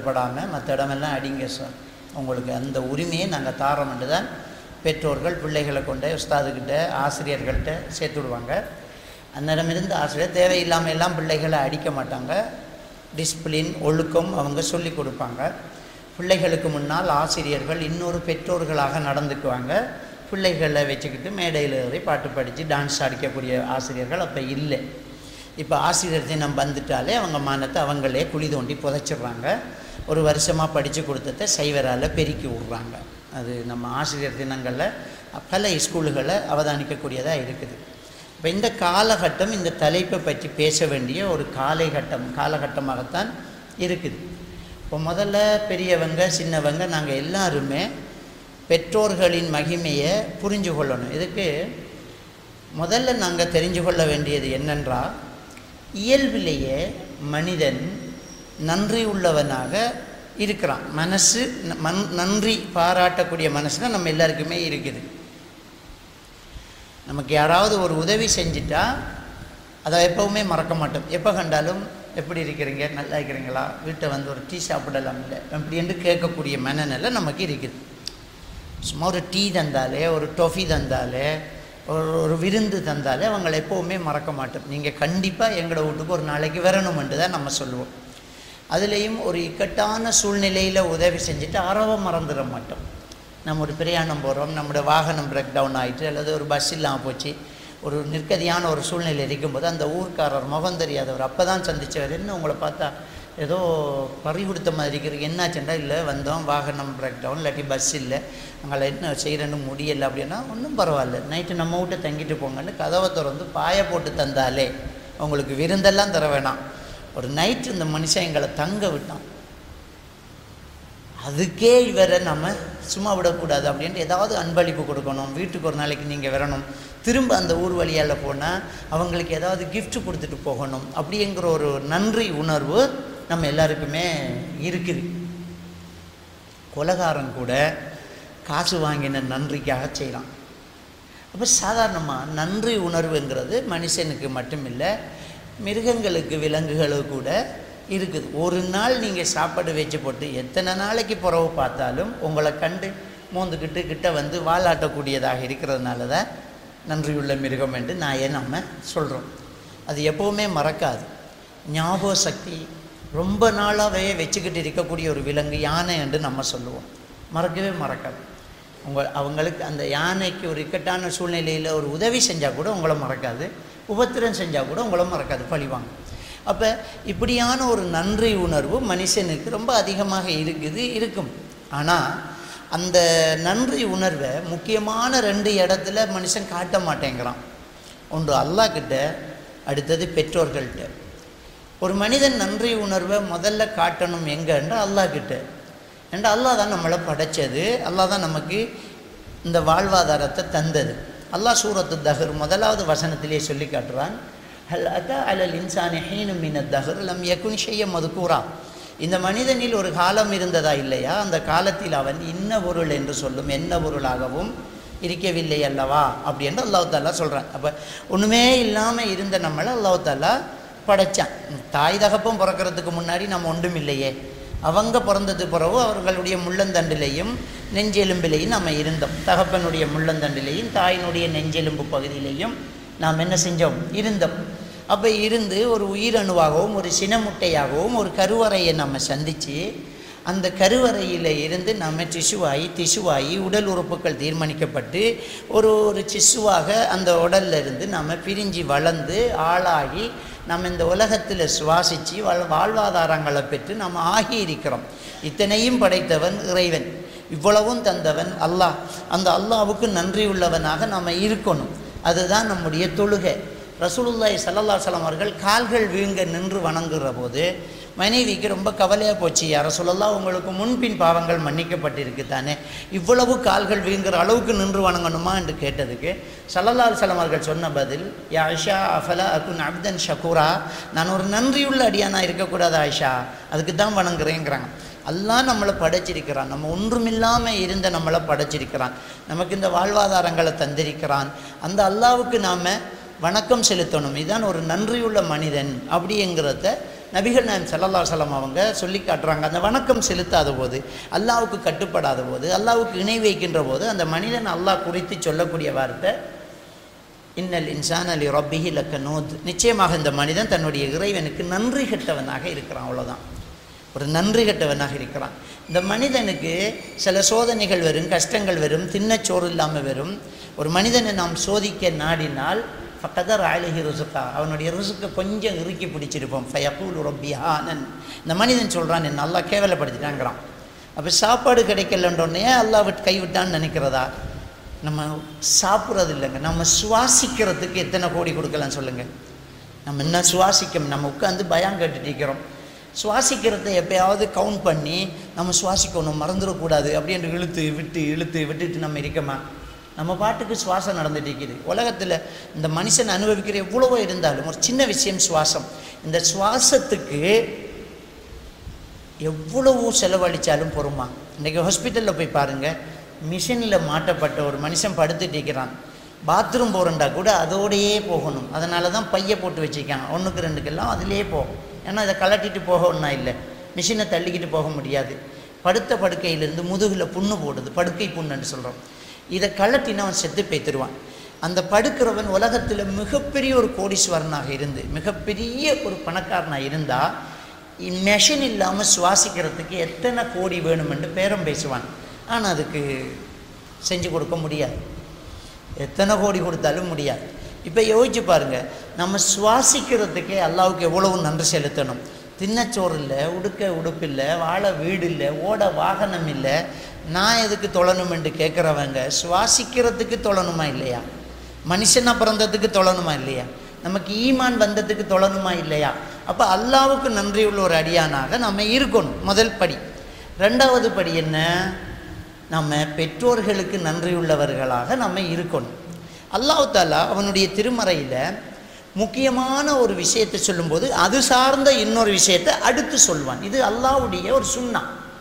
கட்டுப்படாமல் மற்ற இடமெல்லாம் அடிங்க சார், உங்களுக்கு அந்த உரிமையை நாங்கள் தாரோம்னு தான் பெற்றோர்கள் பிள்ளைகளை கொண்டு உஸ்தாதுக்கிட்ட ஆசிரியர்கள்ட்ட சேர்த்து விடுவாங்க. அந்நேரமிருந்து ஆசிரியர் தேவையில்லாமல் எல்லாம் பிள்ளைகளை அடிக்க மாட்டாங்க. டிசிப்ளின் ஒழுக்கம் அவங்க சொல்லி கொடுப்பாங்க. பிள்ளைகளுக்கு முன்னால் ஆசிரியர்கள் இன்னொரு பெற்றோர்களாக நடந்துக்குவாங்க. பிள்ளைகளை வச்சுக்கிட்டு மேடையில் ஏறி பாட்டு படித்து டான்ஸ் அடிக்கக்கூடிய ஆசிரியர்கள் அப்போ இல்லை. இப்போ ஆசிரியர் தினம் வந்துட்டாலே அவங்க மானத்தை அவங்களே குழி தோண்டி புதைச்சிடுறாங்க. ஒரு வருஷமாக படித்து கொடுத்ததை சைவரால் பெருக்கி விட்றாங்க. அது நம்ம ஆசிரியர் தினங்களில் பல ஸ்கூல்களை அவதானிக்கக்கூடியதாக இருக்குது. இப்போ இந்த காலகட்டம் இந்த தலைப்பை பற்றி பேச வேண்டிய ஒரு காலகட்டமாகத்தான் இருக்குது. இப்போ முதல்ல பெரியவங்க சின்னவங்க நாங்கள் எல்லாருமே பெற்றோர்களின் மகிமையை புரிஞ்சு கொள்ளணும். இதுக்கு முதல்ல நாங்கள் தெரிஞ்சு கொள்ள வேண்டியது என்னென்றால், இயல்பிலேயே மனிதன் நன்றி உள்ளவனாக இருக்கிறான். மனசு நன்றி பாராட்டக்கூடிய மனசுனா நம்ம எல்லாருக்குமே இருக்குது. நமக்கு யாராவது ஒரு உதவி செஞ்சிட்டா அதை எப்போவுமே மறக்க மாட்டோம். எப்போ கண்டாலும் எப்படி இருக்கிறீங்க, நல்லா இருக்கிறீங்களா, வீட்டை வந்து ஒரு டீ சாப்பிடலாம் இல்லை அப்படி என்று கேட்கக்கூடிய மனநிலை நமக்கு இருக்குது. சும்மா ஒரு டீ தந்தாலே, ஒரு டொஃபி தந்தாலே, ஒரு விருந்து தந்தாலே அவங்களை எப்போவுமே மறக்க மாட்டோம். நீங்கள் கண்டிப்பாக எங்களோட வீட்டுக்கு ஒரு நாளைக்கு வரணுமென்று தான் நம்ம சொல்லுவோம். அதுலேயும் ஒரு இக்கட்டான சூழ்நிலையில் உதவி செஞ்சுட்டு அறவை மறந்துட மாட்டோம். நம்ம ஒரு பிரயாணம் போகிறோம், நம்மளோட வாகனம் பிரேக் டவுன் ஆகிட்டு அல்லது ஒரு பஸ் இல்லாமல் போச்சு, ஒரு நிற்கதியான ஒரு சூழ்நிலை இருக்கும்போது அந்த ஊர்க்காரர் முகம் தெரியாதவர் அப்போ தான் சந்தித்தவர், என்ன உங்களை பார்த்தா ஏதோ பறி கொடுத்த மாதிரி இருக்கிறது, என்னாச்சுண்டா, இல்லை வந்தோம் வாகனம் பிரேக் டவுன் இல்லாட்டி பஸ் இல்லை, அங்கே என்ன செய்கிறேன்னு முடியலை அப்படின்னா, ஒன்றும் பரவாயில்ல நைட்டு நம்ம வீட்டை தங்கிட்டு போங்கன்னு கதவை திறந்து பாய போட்டு தந்தாலே உங்களுக்கு விருந்தெல்லாம் தர வேணாம், ஒரு நைட்டு இந்த மனுஷன் எங்களை தங்க விட்டான், அதுக்கே இவரை நம்ம சும்மா விடக்கூடாது அப்படின்ட்டு ஏதாவது அன்பளிப்பு கொடுக்கணும், வீட்டுக்கு ஒரு நாளைக்கு நீங்கள் வரணும், திரும்ப அந்த ஊர் வழியால் போனால் அவங்களுக்கு ஏதாவது கிஃப்ட் கொடுத்துட்டு போகணும் அப்படிங்கிற ஒரு நன்றி உணர்வு நம்ம எல்லாருக்குமே இருக்குது. கொலைகாரன் கூட காசு வாங்கின நன்றிக்காக செய்யலாம். அப்போ சாதாரணமாக நன்றி உணர்வுங்கிறது மனுஷனுக்கு மட்டும் இல்லை, மிருகங்களுக்கு விலங்குகளுக்கு கூட இருக்குது. ஒரு நாள் நீங்கள் சாப்பாடு வச்சு போட்டு எத்தனை நாளைக்கு பிறகு பார்த்தாலும் உங்களை கண்டு மோந்துக்கிட்டு கிட்ட வந்து வாலாட்டக்கூடியதாக இருக்கிறதுனால தான் நன்றியுள்ள மிருகம் என்று நம்ம சொல்கிறோம். அது எப்போவுமே மறக்காது. ஞாபக சக்தி ரொம்ப நாளாகவே வச்சுக்கிட்டு இருக்கக்கூடிய ஒரு விலங்கு யானை என்று நம்ம சொல்லுவோம். மறக்கவே மறக்காது. அவங்களுக்கு அந்த யானைக்கு ஒரு இக்கட்டான சூழ்நிலையில் ஒரு உதவி செஞ்சால் கூட உங்களை மறக்காது, உபத்திரம் செஞ்சால் கூட உங்களை மறக்காது, பழிவாங்க. அப்போ இப்படியான ஒரு நன்றி உணர்வு மனுஷனுக்கு ரொம்ப அதிகமாக இருக்கும். ஆனால் அந்த நன்றி உணர்வை முக்கியமான 2 இடத்துல மனுஷன் காட்ட மாட்டேங்கிறான். ஒன்று அல்லாஹ்கிட்ட, அடுத்தது பெற்றோர்கள்ட்ட. ஒரு மனிதன் நன்றி உணர்வை முதல்ல காட்டணும் எங்கேன்ற அல்லாஹ்கிட்ட. ஏன்னா அல்லாஹ் தான் நம்மளை படைச்சது, அல்லாஹ் தான் நமக்கு இந்த வாழ்வாதாரத்தை தந்தது. அல்லாஹ் சூரத்து தஹர் 1வது வசனத்திலே சொல்லி காட்டுறான், ஹல் அத்தா அலல் இன்சானி ஹீனும் மினத் தஹர் லம் யகுன் ஷையன் மதுக்கூரா. இந்த மனிதனில் ஒரு காலம் இருந்ததா இல்லையா, அந்த காலத்தில் அவன் இன்ன பொருள் என்று சொல்லும் என்ன பொருளாகவும் இருக்கவில்லை அல்லவா அப்படின்னு அல்லாஹ் தாலா சொல்கிறான். அப்போ ஒன்றுமே இல்லாமல் இருந்த நம்மளை அல்லாஹ் தாலா படைத்தான். தாய் தகப்பம் பிறக்கிறதுக்கு முன்னாடி நம்ம ஒன்றும் இல்லையே, அவங்க பிறந்தது பிறகு அவர்களுடைய முள்ளந்தண்டிலையும் நெஞ்செலும்பிலையும் நம்ம இருந்தோம். தகப்பனுடைய முள்ளந்தண்டிலையும் தாயினுடைய நெஞ்செலும்பு பகுதியிலையும் நாம் என்ன செஞ்சோம், இருந்தோம். அப்போ இருந்து ஒரு உயிரணுவாகவும் ஒரு சினமுட்டையாகவும் ஒரு கருவறையை நம்ம சந்தித்து, அந்த கருவறையில் இருந்து நம்ம திசுவாகி உடல் உறுப்புகள் தீர்மானிக்கப்பட்டு ஒரு சிசுவாக அந்த உடலில் இருந்து நம்ம பிரிஞ்சு வளர்ந்து ஆளாகி நம்ம இந்த உலகத்தில் சுவாசித்து வாழ்வாதாரங்களை பெற்று நம்ம ஆகியிருக்கிறோம். இத்தனையும் படைத்தவன் இறைவன், இவ்வளவும் தந்தவன் அல்லாஹ். அந்த அல்லாஹ்வுக்கு நன்றி உள்ளவனாக நம்ம இருக்கணும். அதுதான் நம்முடைய தொழுகை. ரசூலுல்லாஹி ஸல்லல்லாஹு அலைஹி வஸல்லம் அவர்கள் கால்கள் வீங்க நின்று வணங்குகிற போது மனைவிக்கு ரொம்ப கவலையாக போச்சு, யா ரசூலல்லாஹ் உங்களுக்கு முன்பின் பாவங்கள் மன்னிக்கப்பட்டிருக்கு தானே, இவ்வளவு கால்கள் வீங்குற அளவுக்கு நின்று வணங்கணுமா என்று கேட்டதுக்கு ஸல்லல்லாஹு அலைஹி வஸல்லம் அவர்கள் சொன்ன பதில், யா ஆயிஷா அஃபலா அகுன் அப்தன் ஷக்கூரா, நான் ஒரு நன்றியுள்ள அடியானா இருக்கக்கூடாது ஆயிஷா, அதுக்கு தான் வணங்குறேங்கிறாங்க. அல்லாஹ் நம்மளை படைச்சிருக்கிறான், நம்ம ஒன்றுமில்லாமல் இருந்த நம்மளை படைச்சிருக்கிறான், நமக்கு இந்த வாழ்வாதாரங்களை தந்திருக்கிறான். அந்த அல்லாஹ்வுக்கு நாம் வணக்கம் செலுத்தணும். இதுதான் ஒரு நன்றியுள்ள மனிதன் அப்படிங்கிறத நபிகள் நாயகம் ஸல்லல்லாஹு அலைஹி வஸல்லம் அவங்க சொல்லி காட்டுறாங்க, அந்த வணக்கம் செலுத்தாத போது, அல்லாஹ்வுக்கு கட்டுப்படாத போது, அல்லாஹ்வுக்கு இணை வைக்கின்ற போது அந்த மனிதன் அல்லாஹ் குறித்து சொல்லக்கூடிய வார்த்தை இன்னல் இன்சான லி ரப்பிஹி லகனூத், நிச்சயமாக இந்த மனிதன் தன்னுடைய இறைவனுக்கு நன்றி கெட்டவனாக இருக்கிறான். அவ்வளோதான், ஒரு நன்றி கெட்டவனாக இருக்கிறான். இந்த மனிதனுக்கு சில சோதனைகள் வரும், கஷ்டங்கள் வரும், தின்னச்சோறு இல்லாமல் வரும். ஒரு மனிதனை நாம் சோதிக்க நாடினால் ஃபகதர் அலைஹி ருஸுகா, அவனுடைய ருஸுக்கை கொஞ்சம் இறுக்கி பிடிச்சிருப்போம். ஃபயகூலு ரப்பி ஹானன், இந்த மனிதன் சொல்கிறான் என்ன அல்லாஹ் கேவலப்படுத்திட்டாங்கிறான். அப்போ சாப்பாடு கிடைக்கலன்றோடனே அல்லாஹ் கைவிட்டான்னு நினைக்கிறதா? நம்ம சாப்பிட்றது இல்லைங்க, நம்ம சுவாசிக்கிறதுக்கு எத்தனை கோடி கொடுக்கலாம் சொல்லுங்கள். நம்ம என்ன சுவாசிக்கும், நம்ம உட்காந்து பயம் கேட்டுட்டு இருக்கிறோம். சுவாசிக்கிறத எப்பயாவது கவுண்ட் பண்ணி நம்ம சுவாசிக்கணும், மறந்துடக்கூடாது அப்படின்னு விட்டுட்டு நம்ம இருக்கோமா? நம்ம பாட்டுக்கு சுவாசம் நடந்துட்டு இருக்குது. உலகத்தில் இந்த மனுஷன் அனுபவிக்கிற எவ்வளவோ இருந்தாலும் ஒரு சின்ன விஷயம் சுவாசம். இந்த சுவாசத்துக்கு எவ்வளவோ செலவழித்தாலும் பொறுமா. இன்றைக்கி ஹாஸ்பிட்டலில் போய் பாருங்கள், மிஷினில் மாட்டப்பட்ட ஒரு மனுஷன் படுத்துட்டு இருக்கிறான். பாத்ரூம் போகிறண்டா கூட அதோடையே போகணும். அதனால தான் பையை போட்டு வச்சுருக்கான், 1க்கு 2க்கெல்லாம் அதிலே போகும். ஏன்னா இதை கலட்டிட்டு போக ஒன்றா இல்லை, மிஷினை தள்ளிக்கிட்டு போக முடியாது. படுத்த படுக்கையிலேருந்து முதுகில் புண்ணு போடுது, படுக்கை புண்ணுன்னு சொல்கிறோம். இதை கலட்டினா அவன் செத்து போய்த்துருவான். அந்த படுக்கிறவன் உலகத்தில் மிகப்பெரிய ஒரு கோடீஸ்வரனாக இருந்து மிகப்பெரிய ஒரு பணக்காரனாக இருந்தால் மெஷின் இல்லாமல் சுவாசிக்கிறதுக்கு எத்தனை கோடி வேணுமென்று பேரம் பேசுவான். ஆனால் அதுக்கு செஞ்சு கொடுக்க முடியாது, எத்தனை கோடி கொடுத்தாலும் முடியாது. இப்போ யோசிச்சு பாருங்கள், நம்ம சுவாசிக்கிறதுக்கே அல்லாஹ்வுக்கு எவ்வளவு நன்றி செலுத்தணும். தின்னச்சோறு இல்லை, உடுக்க உடுப்பு இல்லை, வாழ வீடு இல்லை, ஓட வாகனம் இல்லை, நான் எதுக்கு தொழணும் என்று கேட்குறவங்க சுவாசிக்கிறதுக்கு தொழணுமா இல்லையா? மனுஷனாக பிறந்ததுக்கு தொழணுமா இல்லையா? நமக்கு ஈமான் வந்ததுக்கு தொழணுமா இல்லையா? அப்போ அல்லாஹ்வுக்கு நன்றி உள்ள ஒரு அடியானாக நம்ம இருக்கணும், முதல் படி. 2வது படி என்ன? நம்ம பெற்றோர்களுக்கு நன்றி உள்ளவர்களாக நம்ம இருக்கணும். அல்லாஹ் தஆலா அவனுடைய திருமறையில் முக்கியமான ஒரு விஷயத்தை சொல்லும்போது அது சார்ந்த இன்னொரு விஷயத்தை அடுத்து சொல்வான். இது அல்லாஹ்வுடைய ஒரு சுன்னா.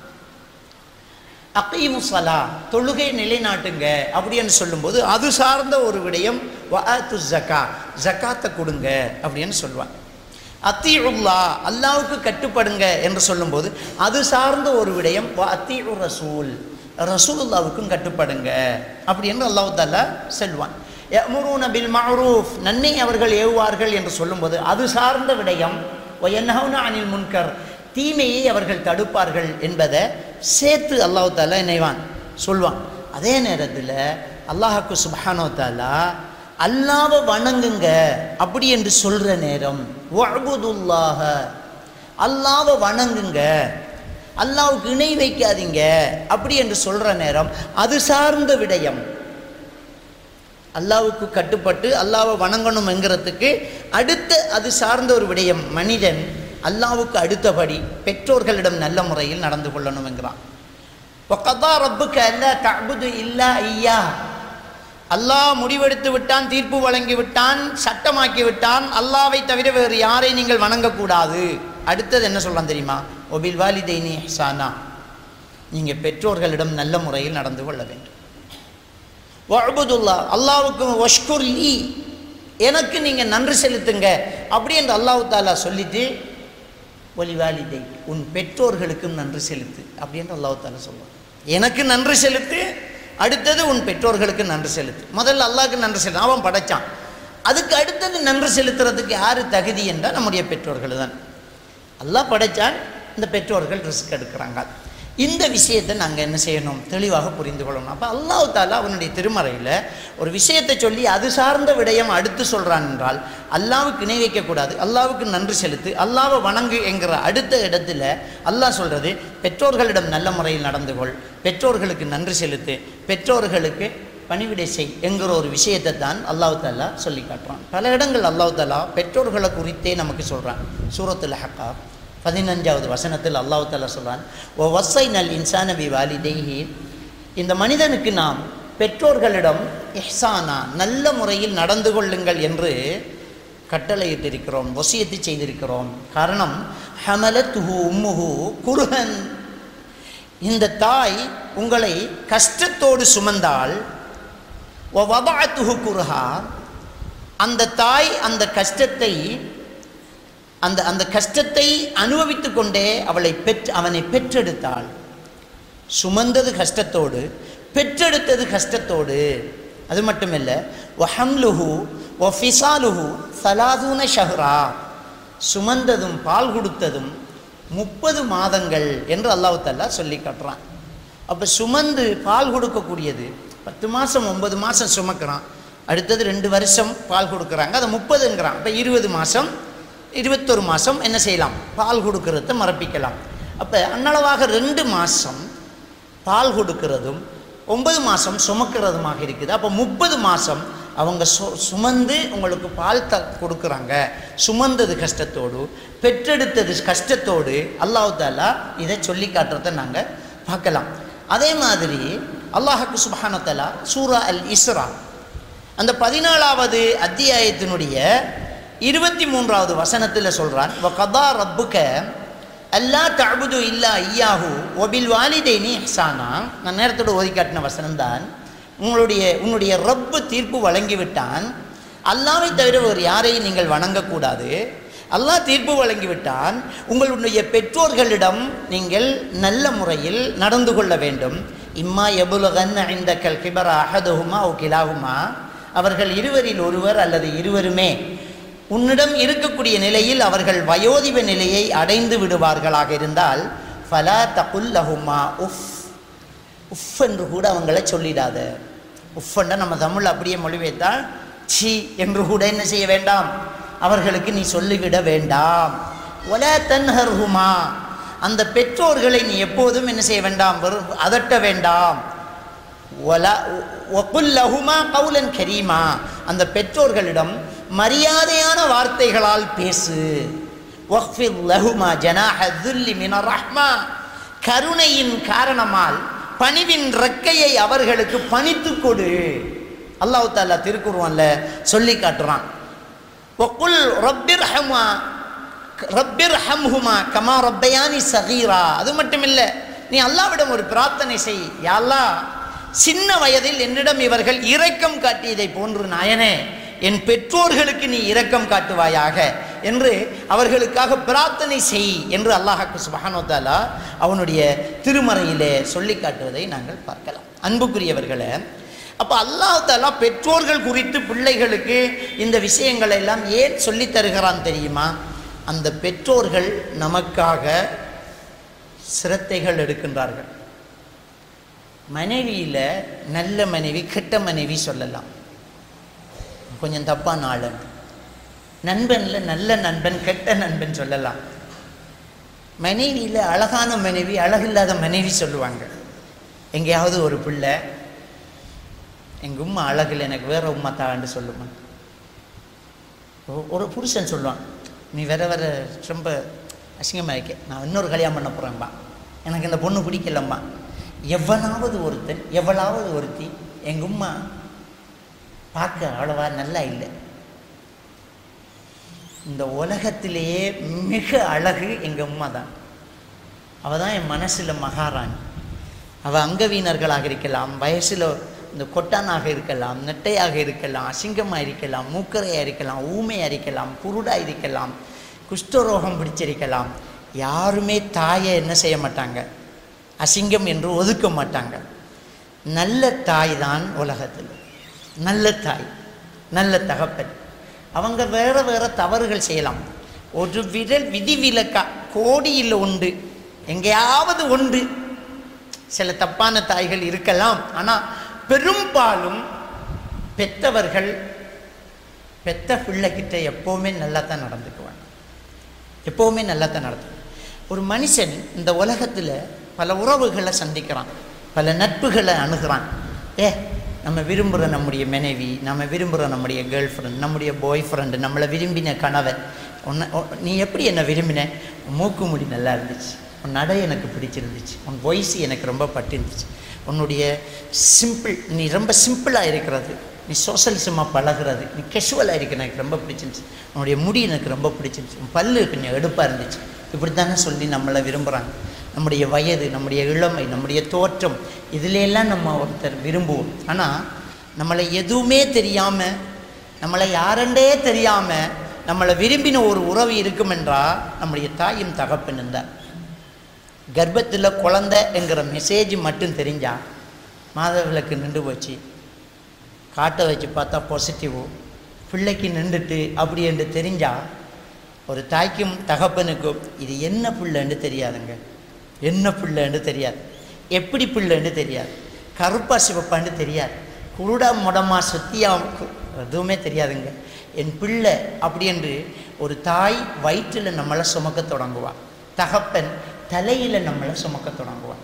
அகீமு ஸலா, தொழுகை நிலைநாட்டுங்க அப்படின்னு சொல்லும்போது அது சார்ந்த ஒரு விடயம் வஆத்து ஸக்கா, ஸகாத்தை கொடுங்க அப்படின்னு சொல்லுவான். அத்தீஉல்லா, அல்லாஹ்வுக்கு கட்டுப்படுங்க என்று சொல்லும்போது அது சார்ந்த ஒரு விடயம் வஅத்தீஉ ரசூல், ரசூலுல்லாஹ்வுக்கும் கட்டுப்படுங்க அப்படின்னு அல்லாஹ் தஆலா சொல்வான். யஅமுரூன பில் மஅரூஃப், நன்மை அவர்கள் ஏவுவார்கள் என்று சொல்லும்போது அது சார்ந்த விடயம் வயன்ஹவுன அனில் முன்கர், தீமையை அவர்கள் தடுப்பார்கள் என்பதை சேர்த்து அல்லாஹ் தஆலா இணைவான் சொல்வான். அதே நேரத்தில் அல்லாஹ்வுக்கு சுப்ஹானஹு வ தஆலா அல்லாஹ்வை வணங்குங்க அப்படி என்று சொல்கிற நேரம் வஅபுதுல்லாஹ, அல்லாஹ்வை வணங்குங்க, அல்லாஹ்வுக்கு இணை வைக்காதீங்க அப்படி என்று சொல்கிற நேரம் அது சார்ந்த விடயம். அல்லாஹ்வுக்கு கட்டுப்பட்டு அல்லாஹ்வை வணங்கணும் என்கிறதுக்கு அடுத்த அது சார்ந்த ஒரு விடயம். மனிதன் அல்லாஹ்வுக்கு அடுத்தபடி பெற்றோர்களிடம் நல்ல முறையில் நடந்து கொள்ளணும் என்கிறான். வகதா ரப்புக அல்லா தஅபுது இல்லா ஐயா, அல்லாஹ் முடிவெடுத்து விட்டான், தீர்ப்பு வழங்கி விட்டான், சட்டமாக்கி விட்டான், அல்லாஹ்வை தவிர வேறு யாரை நீங்கள் வணங்கக்கூடாது. அடுத்தது என்ன சொல்லலாம் தெரியுமா? ஒபில் வாலிதைனி இஹ்சானா, நீங்கள் பெற்றோர்களிடம் நல்ல முறையில் நடந்து கொள்ள வேண்டும். வஅபுதுல்லாஹ், அல்லாஹ்வுக்கு வஷ்குர் லீ, எனக்கு நீங்கள் நன்றி செலுத்துங்க அப்படி என்று அல்லாஹ் தஆலா சொல்லிட்டு ஒலி வாலிதை, உன் பெற்றோர்களுக்கும் நன்றி செலுத்து அப்படி என்று அல்லாஹ் தஆலா சொல்லுவான். எனக்கு நன்றி செலுத்து, அடுத்தது உன் பெற்றோர்களுக்கு நன்றி செலுத்து. முதல்ல அல்லாஹ்க்கு நன்றி செலுத்து, அவன் படைச்சான். அதுக்கு அடுத்தது நன்றி செலுத்துறதுக்கு யார் தகுதி என்றால் நம்முடைய பெற்றோர்கள் தான். அல்லாஹ் படைச்சான், இந்த பெற்றோர்கள் ரிஸ்க் எடுக்கிறாங்க. இந்த விஷயத்தை நாங்கள் என்ன செய்யணும்? தெளிவாக புரிந்து கொள்ளணும். அப்போ அல்லாஹ் தஆலா அவனுடைய திருமறையில் ஒரு விஷயத்தை சொல்லி அது சார்ந்த விடயம் அடுத்து சொல்கிறான் என்றால் அல்லாஹ்வுக்கு இணை வைக்கக்கூடாது, அல்லாஹ்வுக்கு நன்றி செலுத்து, அல்லாஹ்வை வணங்கு என்கிற அடுத்த இடத்துல அல்லாஹ் சொல்கிறது பெற்றோர்களிடம் நல்ல முறையில் நடந்து கொள், பெற்றோர்களுக்கு நன்றி செலுத்து, பெற்றோர்களுக்கு பணிவிடை செய் என்கிற ஒரு விஷயத்தை தான் அல்லாஹ் தஆலா சொல்லி காட்டுறான். பல இடங்கள் அல்லாஹ் தஆலா பெற்றோர்களை குறித்தே நமக்கு சொல்கிறான். சூரத்துல் அஹ்காஃப் 15வது வசனத்தில் அல்லாஹ் தஆலா சொல்றான், "வ வஸைனல் இன்சான பிவாலிதைஹி", இந்த மனிதனுக்கு நாம் பெற்றோர்களிடம் இஹ்சானா, நல்ல முறையில் நடந்து கொள்ளுங்கள் என்று கட்டளையிட்டிருக்கிறோம், வசியத்து செய்திருக்கிறோம். காரணம் ஹமலத்துஹு உம்முஹு குர்ஹன், இந்த தாய் உங்களை கஷ்டத்தோடு சுமந்தால், வ வதஅத்துஹு குர்ஹா, அந்த தாய் அந்த கஷ்டத்தை அந்த அந்த கஷ்டத்தை அனுபவித்து கொண்டே அவனை பெற்றெடுத்தாள். சுமந்தது கஷ்டத்தோடு, பெற்றெடுத்தது கஷ்டத்தோடு. அது மட்டுமில்ல, வஹம்லுஹு வஃபிசாலுஹு ஸலாதூன ஷஹ்ரா, சுமந்ததும் பால் கொடுத்ததும் 30 மாதங்கள் என்று அல்லாஹ் தஆலா சொல்லி காட்டுறான். அப்போ சுமந்து பால் கொடுக்கக்கூடியது 10 மாதம் 9 மாதம் சுமக்கிறான், அடுத்தது 2 வருஷம் பால் கொடுக்குறாங்க, அதை 30ங்கிறான். அப்போ 20 மாதம் 21 மாதம் என்ன செய்யலாம், பால் கொடுக்கறத மறப்பிக்கலாம். அப்போ அன்னளவாக 2 மாதம் பால் கொடுக்கிறதும் 9 மாதம் சுமக்கிறதுமாக இருக்குது. அப்போ 30 மாதம் அவங்க சுமந்து உங்களுக்கு பால் கொடுக்குறாங்க. சுமந்தது கஷ்டத்தோடு, பெற்றெடுத்தது கஷ்டத்தோடு அல்லாஹ் தஆலா இதை சொல்லி காட்டுறதை நாங்கள் பார்க்கலாம். அதே மாதிரி அல்லாஹ்வுக்கு சுப்ஹானஹு வ தஆலா சூரா அல் இஸ்ரா அந்த 14வது அத்தியாயத்தினுடைய 23வது வசனத்தில் சொல்கிறான், வகதா ரப்புக அல்லா தஅபுது இல்லா இய்யாஹு வபில் வாலிதைனி இஹ்சானா. நான் நேரத்தோடு ஓதி காட்டின வசனம்தான். உன்னுடைய ரப்பு தீர்ப்பு வழங்கிவிட்டான், அல்லாஹ்வை தவிர வேறு யாரையும் நீங்கள் வணங்கக்கூடாது. அல்லாஹ் தீர்ப்பு வழங்கிவிட்டான், உங்களுடைய பெற்றோர்களிடம் நீங்கள் நல்ல முறையில் நடந்து கொள்ள வேண்டும். இம்மா யபுலகன் இந்தக்கல் கிபர அஹதுஹுமா ஓ கிலாஹுமா, அவர்கள் இருவரில் ஒருவர் அல்லது இருவருமே உன்னிடம் இருக்கக்கூடிய நிலையில் அவர்கள் வயோதிப நிலையை அடைந்து விடுவார்களாக இருந்தால் ஃபலா தகுல் லஹுமா உஃப், உஃப் என்று கூட அவங்கள சொல்லிடாத. உஃப்ன்னா நம்ம தமிழ் அப்படியே மொழிபெயர்த்தால் சி என்று கூட என்ன செய்ய வேண்டாம், அவர்களுக்கு நீ சொல்லிவிட வேண்டாம். வலா தன்ஹர்ஹுமா, அந்த பெற்றோர்களை நீ எப்போதும் என்ன செய்ய வேண்டாம், அதட்ட வேண்டாம். வகுல் லஹுமா கௌலன் கரீமா, அந்த பெற்றோர்களிடம் மரியாதையான வார்த்தைகளால் பேசு. வக்ஃபிர் லஹுமா ஜனாஹ துல்லி மினர் ரஹ்மா, கருணையின் காரணமால் பணிவின் ரெக்கையை அவர்களுக்கு பணித்து கொடு. அல்லாஹ் தஆலா திருக்குர்ஆன்ல சொல்லி காட்டுறான். வகுல் ரப்பிர்ஹம்ஹுமா கமா ரப்பயானி ஸகீரா. அது மட்டும் இல்லை, நீ அல்லாஹ்விடம் ஒரு பிரார்த்தனை செய், யா அல்லாஹ் சின்ன வயதில் என்னிடம் இவர்கள் இரக்கம் காட்டியதை போன்று நாயனே என் பெற்றோர்களுக்கு நீ இரக்கம் காட்டுவாயாக என்று அவர்களுக்காக பிரார்த்தனை செய் என்று அல்லாஹ் சுப்ஹானஹு வ தஆலா அவனுடைய திருமறையிலே சொல்லி காட்டுவதை நாங்கள் பார்க்கலாம். அன்புக்குரியவர்களே, அப்போ அல்லாஹ் தஆலா பெற்றோர்கள் குறித்து பிள்ளைகளுக்கு இந்த விஷயங்களை எல்லாம் ஏன் சொல்லி தருகிறான் தெரியுமா? அந்த பெற்றோர்கள் நமக்காக சிரத்தைகள் எடுக்கின்றார்கள். மனைவியில் நல்ல மனைவி கெட்ட மனைவி சொல்லலாம், கொஞ்சம் தப்பான ஆள். நண்பனில் நல்ல நண்பன் கெட்ட நண்பன் சொல்லலாம். மனைவியில் அழகான மனைவி அழகில்லாத மனைவி சொல்லுவாங்க. எங்கேயாவது ஒரு பிள்ளை எங்கள் உம்மா அழகில் எனக்கு வேற உம்மா தான்னு சொல்லுமா. ஒரு புருஷன் சொல்லுவான், நீ வேற ரொம்ப அசிங்கமாக இருக்க, நான் இன்னொரு கல்யாணம் பண்ண போகிறேன்பா, எனக்கு இந்த பொண்ணு பிடிக்கலம்மா. எவனாவது ஒருத்தன் எவ்வளவாவது ஒருத்தி எங்கள் உம்மா பார்க்க அவ்வளவா நல்லா இல்லை, இந்த உலகத்திலேயே மிக அழகு எங்கள் உம்மா தான், அவள் தான் என் மனசில் மகாராணி. அவள் அங்கவீனர்களாக இருக்கலாம், வயசில் இந்த கொட்டானாக இருக்கலாம், நெட்டையாக இருக்கலாம், அசிங்கமாக இருக்கலாம், மூக்கரையாக இருக்கலாம், ஊமையாக இருக்கலாம், குருடாக இருக்கலாம், குஷ்டரோகம் பிடிச்சிருக்கலாம். யாருமே தாயை என்ன செய்ய மாட்டாங்க, அசிங்கம் என்று ஒதுக்க மாட்டாங்க. நல்ல தாய் தான் உலகத்தில், நல்ல தாய், நல்ல தகப்பன். அவங்க வேறு வேறு தவறுகள் செய்யலாம், ஒரு விதிவிலக்கா கோடியில் உண்டு, எங்கேயாவது உண்டு சில தப்பான தாய்கள் இருக்கலாம். ஆனால் பெரும்பாலும் பெற்றவர்கள் பெற்ற பிள்ளைகிட்ட எப்போவுமே நல்லா தான் நடந்துக்குவாங்க, எப்போவுமே நல்லா தான் நடந்து. ஒரு மனுஷன் இந்த உலகத்தில் பல உறவுகளை சந்திக்கிறான், பல நட்புகளை அணுகிறான். நம்ம விரும்புகிற நம்முடைய மனைவி, நம்ம விரும்புகிற நம்முடைய கேர்ள் ஃப்ரெண்ட், நம்முடைய பாய் ஃப்ரெண்டு, நம்மளை விரும்பின கணவன். நீ எப்படி என்னை விரும்பின? மூக்கு முடி நல்லா இருந்துச்சு, உன் நடை எனக்கு பிடிச்சிருந்துச்சு, உன் வாய்ஸ் எனக்கு ரொம்ப பட்டிருந்துச்சு, உன்னுடைய சிம்பிள், நீ ரொம்ப சிம்பிளாக இருக்கிறது, நீ சோஷலிசமாக பழகிறது, நீ கேஷுவலாக இருக்க எனக்கு ரொம்ப பிடிச்சிருந்துச்சு, உன்னுடைய முடி எனக்கு ரொம்ப பிடிச்சிருந்துச்சு, உன் பல்லு கொஞ்சம் எடுப்பாக இருந்துச்சு. இப்படி தானே சொல்லி நம்மளை விரும்புகிறாங்க. நம்முடைய வயது, நம்முடைய இளமை, நம்முடைய தோற்றம், இதிலெல்லாம் நம்ம ஒருத்தர் விரும்புவோம். ஆனால் நம்மளை எதுவுமே தெரியாமல், நம்மளை யாரெண்டே தெரியாமல் நம்மளை விரும்பின ஒரு உறவு இருக்கும் என்றால் நம்முடைய தாயும் தகப்பனும் தான். கர்ப்பத்தில் குழந்தை என்கிற மெசேஜ் மட்டும் தெரிஞ்சால் மாதவிலக்கு நின்று போச்சு, காட்டை வச்சு பார்த்தா பாசிட்டிவ், பிள்ளைக்கு நின்றுட்டு அப்படி என்று தெரிஞ்சால் ஒரு தாய்க்கும் தகப்பனுக்கும் இது என்ன பிள்ளைன்னு தெரியாதுங்க. என்ன பிள்ளைன்னு தெரியாது, எப்படி பிள்ளைன்னு தெரியாது, கருப்பா சிவப்பான்னு தெரியாது, குருடா முடமா சுத்தியா எதுவுமே தெரியாதுங்க. என் பிள்ளை அப்படி என்று ஒரு தாய் வயிற்றில் நம்மளை சுமக்க தொடங்குவாள், தகப்பன் தலையில் நம்மளை சுமக்க தொடங்குவாள்.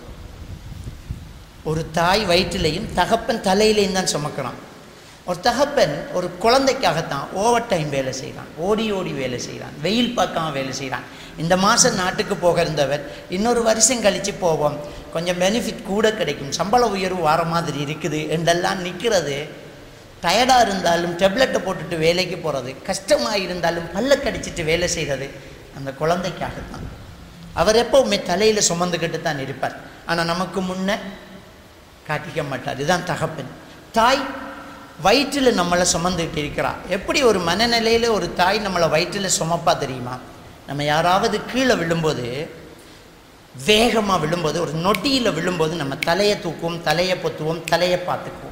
ஒரு தாய் வயிற்றிலையும் தகப்பன் தலையிலையும் தான் சுமக்கிறான். ஒரு தகப்பன் ஒரு குழந்தைக்காகத்தான் ஓவர் டைம் வேலை செய்கிறான், ஓடி ஓடி வேலை செய்கிறான், வெயில் பார்க்காம வேலை செய்கிறான். இந்த மாதம் நாட்டுக்கு போக இருந்தவர் இன்னொரு வருஷம் கழித்து போவோம், கொஞ்சம் பெனிஃபிட் கூட கிடைக்கும், சம்பள உயர்வு வர மாதிரி இருக்குது என்றெல்லாம் நிற்கிறது. டயர்டாக இருந்தாலும் டெப்லெட்டை போட்டுட்டு வேலைக்கு போகிறது, கஷ்டமாக இருந்தாலும் பல்ல கடிச்சிட்டு வேலை செய்கிறது அந்த குழந்தைக்காகத்தான். அவர் எப்போவுமே தலையில் சுமந்துக்கிட்டு தான் இருப்பார், ஆனால் நமக்கு முன்னே காட்டிக்க மாட்டார். இதுதான் தகப்பன். தாய் வயிற்றில் நம்மளை சுமந்துக்கிட்டு இருக்கிறா. எப்படி ஒரு மனநிலையில் ஒரு தாய் நம்மளை வயிற்றில் சுமப்பா தெரியுமா? நம்ம யாராவது கீழே விழும்போது, வேகமாக விழும்போது, ஒரு நொட்டியில் விழும்போது நம்ம தலையை தூக்குவோம், தலையை பொத்துவோம், தலையை பார்த்துக்குவோம்.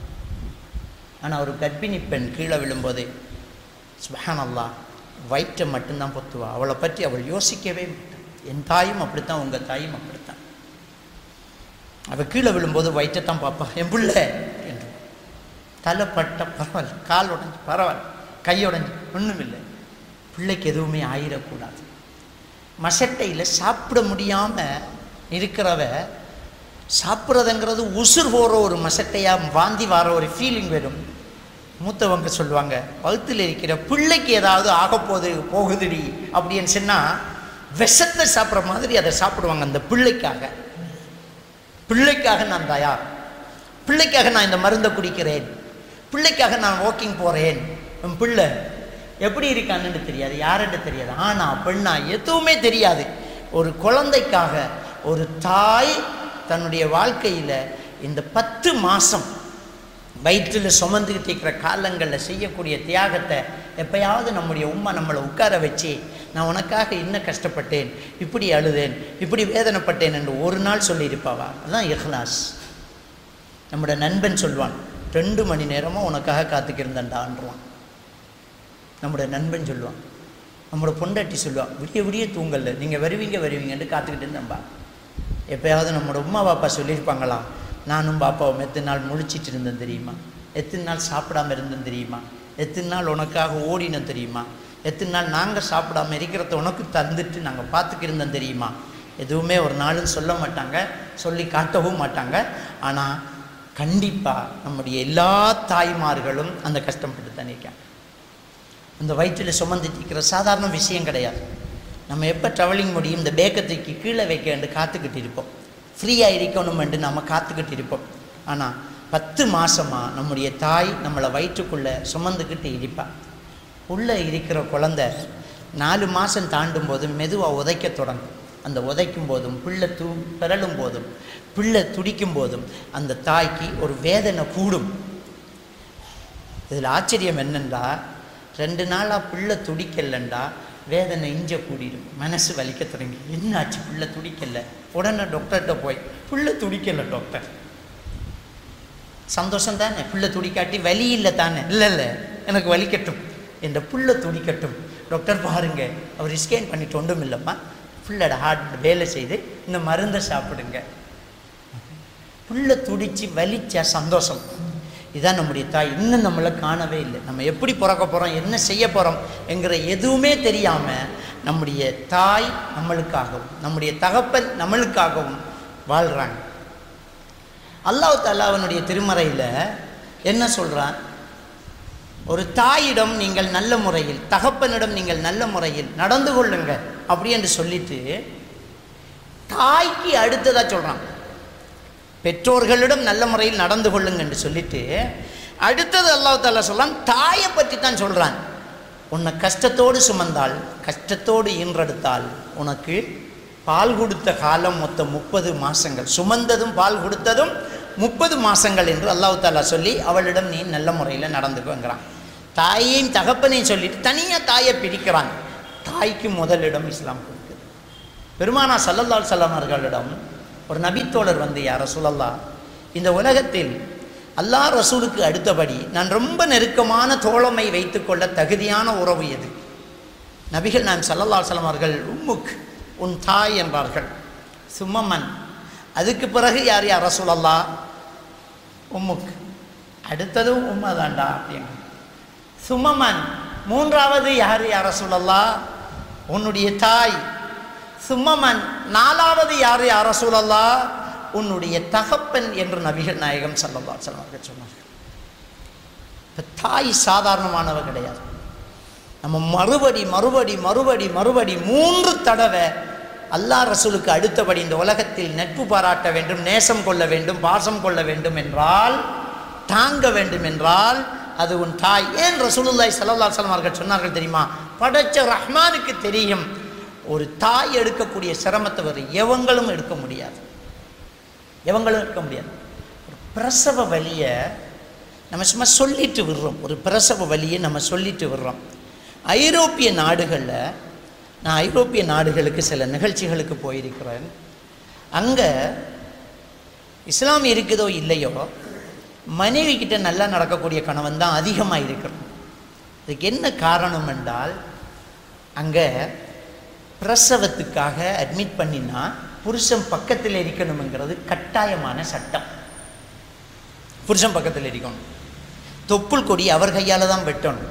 ஆனால் ஒரு கர்ப்பிணி பெண் கீழே விழும்போது சுப்ஹானல்லாஹ் வயிற்றை மட்டும்தான் பொத்துவா, அவளை பற்றி அவள் யோசிக்கவே மாட்டாள். என் தாயும் அப்படித்தான், உங்கள் தாயும் அப்படித்தான். அவள் கீழே விழும்போது வயிற்றை தான் பார்ப்பா, என் பிள்ளை என்று. தலைப்பட்ட பரவாயில்ல, கால் உடஞ்சி பரவாயில்ல, கை உடஞ்சி ஒன்றும் இல்லை, பிள்ளைக்கு எதுவுமே ஆயிடக்கூடாது. மசட்டையில் சாப்பிட முடியாமல் இருக்கிறவ சாப்பிட்றதுங்கிறது உசுர் போகிற ஒரு மசட்டையாக வாந்தி வர ஒரு ஃபீலிங் வரும். மூத்தவங்க சொல்லுவாங்க, வகுத்தில் இருக்கிற பிள்ளைக்கு ஏதாவது ஆகப்போது போகுதுடி அப்படின்னு சொன்னால் விஷத்தை சாப்பிட்ற மாதிரி அதை சாப்பிடுவாங்க. அந்த பிள்ளைக்காக, பிள்ளைக்காக நான் தயார், பிள்ளைக்காக நான் இந்த மருந்தை குடிக்கிறேன், பிள்ளைக்காக நான் வாக்கிங் போகிறேன். என் பிள்ளை எப்படி இருக்கான்னு தெரியாது, யாருன்னு தெரியாது, ஆனா பெண்ணா எதுவுமே தெரியாது. ஒரு குழந்தைக்காக ஒரு தாய் தன்னுடைய வாழ்க்கையில் இந்த 10 மாதம் வயிற்றில் சுமந்துக்கிட்டு இருக்கிற காலங்களில் செய்யக்கூடிய தியாகத்தை எப்பயாவது நம்முடைய உம்மா நம்மளை உட்கார வச்சு, நான் உனக்காக இன்னும் கஷ்டப்பட்டேன், இப்படி அழுதேன், இப்படி வேதனைப்பட்டேன் என்று ஒரு நாள் சொல்லியிருப்பாவா? அதுதான் இஹ்லாஸ். நம்முடைய நண்பன் சொல்வான், 2 மணி நேரமாக உனக்காக காத்துக்கிருந்தேன்டான்றான். நம்முடைய நண்பன் சொல்லுவான், நம்மளோட பொண்டாட்டி சொல்லுவான், விடிய விடிய தூங்கல, நீங்கள் வருவீங்கன்னு காத்துக்கிட்டு இருந்தேன்பா. எப்போயாவது நம்மளோட உம்மா பாப்பா சொல்லியிருப்பாங்களா, நானும் பாப்பாவும் எத்தனை நாள் முழிச்சிட்டு இருந்தேன் தெரியுமா, எத்தனை நாள் சாப்பிடாமல் இருந்தேன் தெரியுமா, எத்தனை நாள் உனக்காக ஓடினேன் தெரியுமா, எத்தனை நாள் நாங்கள் சாப்பிடாமல் இருக்கிறத உனக்கு தந்துட்டு நாங்கள் பார்த்துக்கிருந்தோம் தெரியுமா? எதுவுமே ஒரு நாளும் சொல்ல மாட்டாங்க, சொல்லி காட்டவும் மாட்டாங்க. ஆனால் கண்டிப்பாக நம்முடைய எல்லா தாய்மார்களும் அந்த கஷ்டப்பட்டு தான் இருக்காங்க. அந்த வயிற்றில் சுமந்துட்டு இருக்கிற சாதாரண விஷயம் கிடையாது. நம்ம எப்போ ட்ராவலிங் முடியும், இந்த பேக்கத்துக்கு கீழே வைக்க என்று காத்துக்கிட்டு இருப்போம், ஃப்ரீயாக இருக்கணும் என்று நம்ம காத்துக்கிட்டு இருப்போம். ஆனால் 10 மாதமாக நம்முடைய தாய் நம்மளை வயிற்றுக்குள்ளே சுமந்துக்கிட்டு இருப்பாள். உள்ளே இருக்கிற குழந்தை 4 மாதம் தாண்டும் போதும் மெதுவாக உதைக்க தொடங்கும். அந்த உதைக்கும் போதும், பிள்ளை பிறழும் போதும், பிள்ளை துடிக்கும் போதும் அந்த தாய்க்கு ஒரு வேதனை கூடும். இதில் ஆச்சரியம் என்னென்றா, 2 நாளாக பிள்ளை துடிக்கலண்டா வேதனை இஞ்ச கூடிடும், மனசு வலிக்க தொடங்கி, என்னாச்சு பிள்ளை துடிக்கலை, உடனே டாக்டர்கிட்ட போய் பிள்ளை துடிக்கலை டாக்டர், சந்தோஷம் தானே, பிள்ளை துடிக்காட்டி வலி இல்லை தானே, இல்லை எனக்கு வலிக்கட்டும், என்ற பிள்ளை துடிக்கட்டும், டாக்டர் பாருங்க அவர் ஸ்கேன் பண்ணிட்டு ஒன்றும் இல்லைம்மா, பிள்ளோட ஹார்ட் வேலை செய்து இந்த மருந்தை சாப்பிடுங்க. பிள்ளை துடிச்சு வலிச்சா சந்தோஷம். இதுதான் நம்முடைய தாய். இன்னும் நம்மளை காணவே இல்லை. நம்ம எப்படி பிறக்க போகிறோம், என்ன செய்ய போகிறோம் என்கிற எதுவுமே தெரியாமல் நம்முடைய தாய் நம்மளுக்காகவும் நம்முடைய தகப்பன் நம்மளுக்காகவும் வாழ்கிறாங்க. அல்லாஹ் தஆலா அவனுடைய திருமறையில் என்ன சொல்கிறான், ஒரு தாயிடம் நீங்கள் நல்ல முறையில், தகப்பனிடம் நீங்கள் நல்ல முறையில் நடந்து கொள்ளுங்க அப்படி என்று சொல்லிட்டு தாய்க்கு அடுத்ததாக சொல்கிறான், பெற்றோர்களிடம் நல்ல முறையில் நடந்து கொள்ளுங்க என்று சொல்லிட்டு அடுத்தது அல்லாஹ் தஆலா சொல்றான், தாயை பற்றி தான் சொல்கிறான். உன்னை கஷ்டத்தோடு சுமந்தால், கஷ்டத்தோடு ஈன்றெடுத்தால், உனக்கு பால் கொடுத்த காலம் மொத்தம் 30 மாதங்கள், சுமந்ததும் பால் கொடுத்ததும் 30 மாதங்கள் என்று அல்லாஹ் தஆலா சொல்லி அவளிடம் நீ நல்ல முறையில் நடந்துக்குங்கிறான். தாயையும் தகப்பனையும் சொல்லிட்டு தனியாக தாயை பிரிக்கிறாங்க. தாய்க்கு முதலிடம் இஸ்லாம் கொடுக்குது. பெருமானா ஸல்லல்லாஹு அலைஹி வஸல்லம் அவர்களிடம் ஒரு நபித்தோழர் வந்து, யா ரசூலல்லாஹ், இந்த உலகத்தில் அல்லாஹ் ரசூலுக்கு அடுத்தபடி நான் ரொம்ப நெருக்கமான தோழமை வைத்துக்கொள்ள தகுதியான உறவு எது? நபிகள் நாயகம் ஸல்லல்லாஹு அலைஹி வஸல்லம் அவர்கள் உம்முக், உன் தாய் என்பார்கள். சும்மமன், அதுக்கு பிறகு யார் யா ரசூலல்லாஹ்? உம்முக், அடுத்ததும் உம்மை தாண்டா அப்படின்னு. சும்மமன், மூன்றாவது யார் யா ரசூலல்லாஹ்? உன்னுடைய தாய். சும்மமன், நாலாவது யார் யா ரசூலல்லாஹ்? உன்னுடைய தகப்பன் என்று நபிகள் நாயகம் ஸல்லல்லாஹு அலைஹி வஸல்லம் அவர்கள் சொன்னார்கள். இப்போ தாய் சாதாரணமானவ கிடையாது. நம்ம மறுபடி மறுபடி மறுபடி மறுபடி 3 தடவை அல்லாஹ் ரசூலுக்கு அடுத்தபடி இந்த உலகத்தில் நட்பு பாராட்ட வேண்டும், நேசம் கொள்ள வேண்டும், பாசம் கொள்ள வேண்டும் என்றால், தாங்க வேண்டும் என்றால் அது உன் தாய். ஏன் ரசூலுல்லாஹி ஸல்லல்லாஹு அலைஹி வஸல்லம் அவர்கள் சொன்னார்கள் தெரியுமா? படைச்ச ரஹ்மானுக்கு தெரியும் ஒரு தாய் எடுக்கக்கூடிய சிரமத்தை வரை எவங்களும் எடுக்க முடியாது, எவங்களும் எடுக்க முடியாது. ஒரு பிரசவ வலியை நம்ம சும்மா சொல்லிட்டு விடுறோம், ஒரு பிரசவ வலியை நம்ம சொல்லிட்டு விடுறோம். ஐரோப்பிய நாடுகளில், நான் ஐரோப்பிய நாடுகளுக்கு சில நிகழ்ச்சிகளுக்கு போயிருக்கிறேன். அங்கே இஸ்லாம் இருக்குதோ இல்லையோ, மனைவி கிட்ட நல்லா நடக்கக்கூடிய கணவன் தான் அதிகமாக இருக்கிறோம். இதுக்கு என்ன காரணம் என்றால், அங்கே பிரசவத்துக்காக அட்மிட் பண்ணினா புருஷன் பக்கத்தில் இருக்கணுங்கிறது கட்டாயமான சட்டம். புருஷன் பக்கத்தில் இருக்கணும். தொப்புள் கொடி அவர் கையால் தான் வெட்டணும்.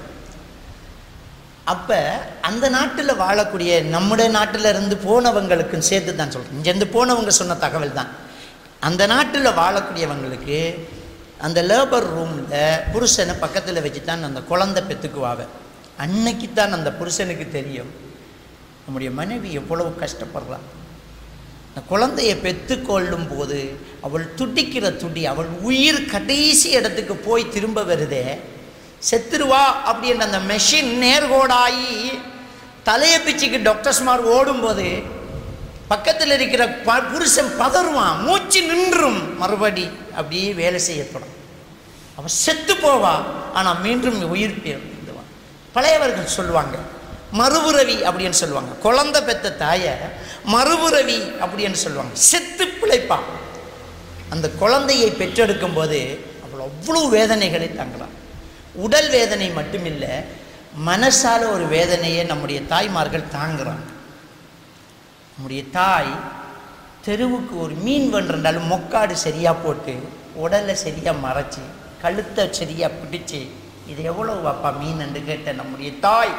அப்போ அந்த நாட்டில் வாழக்கூடிய நம்முடைய நாட்டில் இருந்து போனவங்களுக்கும் சேர்த்து தான் சொல்கிறேன், இங்கேருந்து போனவங்க சொன்ன தகவல் தான். அந்த நாட்டில் வாழக்கூடியவங்களுக்கு அந்த லேபர் ரூமில் புருஷனை பக்கத்தில் வச்சு தான் அந்த குழந்தை பெற்றுக்குவாங்க. அன்னைக்கு தான் அந்த புருஷனுக்கு தெரியும் நம்முடைய மனைவி எவ்வளவு கஷ்டப்படுறான். அந்த குழந்தையை பெற்றுக்கொள்ளும் போது அவள் துடிக்கிற துடி, அவள் உயிர் கடைசி இடத்துக்கு போய் திரும்ப வருதே, செத்துருவா அப்படின்ற அந்த மெஷின் நேர்கோடாகி தலையை பிச்சுக்கு டாக்டர்ஸ்மார் ஓடும்போது பக்கத்தில் இருக்கிற புருஷன் பதறுவான், மூச்சு நின்றும், மறுபடி அப்படியே வேலை செய்யப்படும். அவன் செத்து போவா, ஆனால் மீண்டும் உயிர் பெறுவான். பழையவர்கள் சொல்லுவாங்க மறுபுறவி அப்படின்னு சொல்லுவாங்க. குழந்தை பெற்ற தாயை மறுபுறவி அப்படின்னு சொல்லுவாங்க. செத்து பிழைப்பான். அந்த குழந்தையை பெற்றெடுக்கும் போது அவள் அவ்வளோ வேதனைகளை தாங்கலாம். உடல் வேதனை மட்டுமில்லை, மனசால ஒரு வேதனையை நம்முடைய தாய்மார்கள் தாங்குறாங்க. நம்முடைய தாய் தெருவுக்கு ஒரு மீன் வென்றாலும் மொக்காடு சரியாக போட்டு உடலை சரியாக மறைச்சி கழுத்தை சரியாக பிடிச்சி, இது எவ்வளோ வாப்பா மீன் என்று கேட்ட நம்முடைய தாய்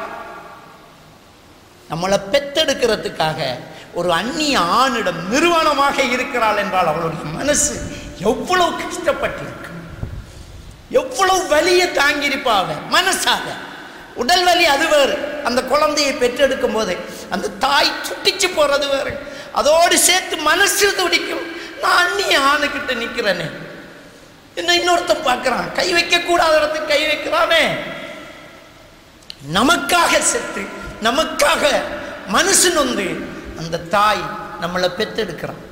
நம்மளை பெத்தெடுக்கிறதுக்காக ஒரு அந்நிய ஆணிடம் நிறுவனமாக இருக்கிறாள் என்றால் அவளுடைய மனசு எவ்வளவு கஷ்டப்பட்டிருக்கு, எவ்வளவு வலியை தாங்கியிருப்பாங்க மனசாக. உடல் வலி அது வேறு, அந்த குழந்தையை பெற்றெடுக்கும் போது அந்த தாய் துடிச்சு போறது வேறு, அதோடு சேர்த்து மனசு துடிக்கும். நான் அந்நிய ஆணுக்கிட்ட நிற்கிறேனே, என்ன இன்னொருத்தன் பார்க்குறான், கை வைக்கக்கூடாத இடத்துக்கு கை வைக்கிறானே. நமக்காக செத்து நமக்காக மனசு நொந்து அந்த தாய் நம்மளை பெற்றெடுக்கிறான்.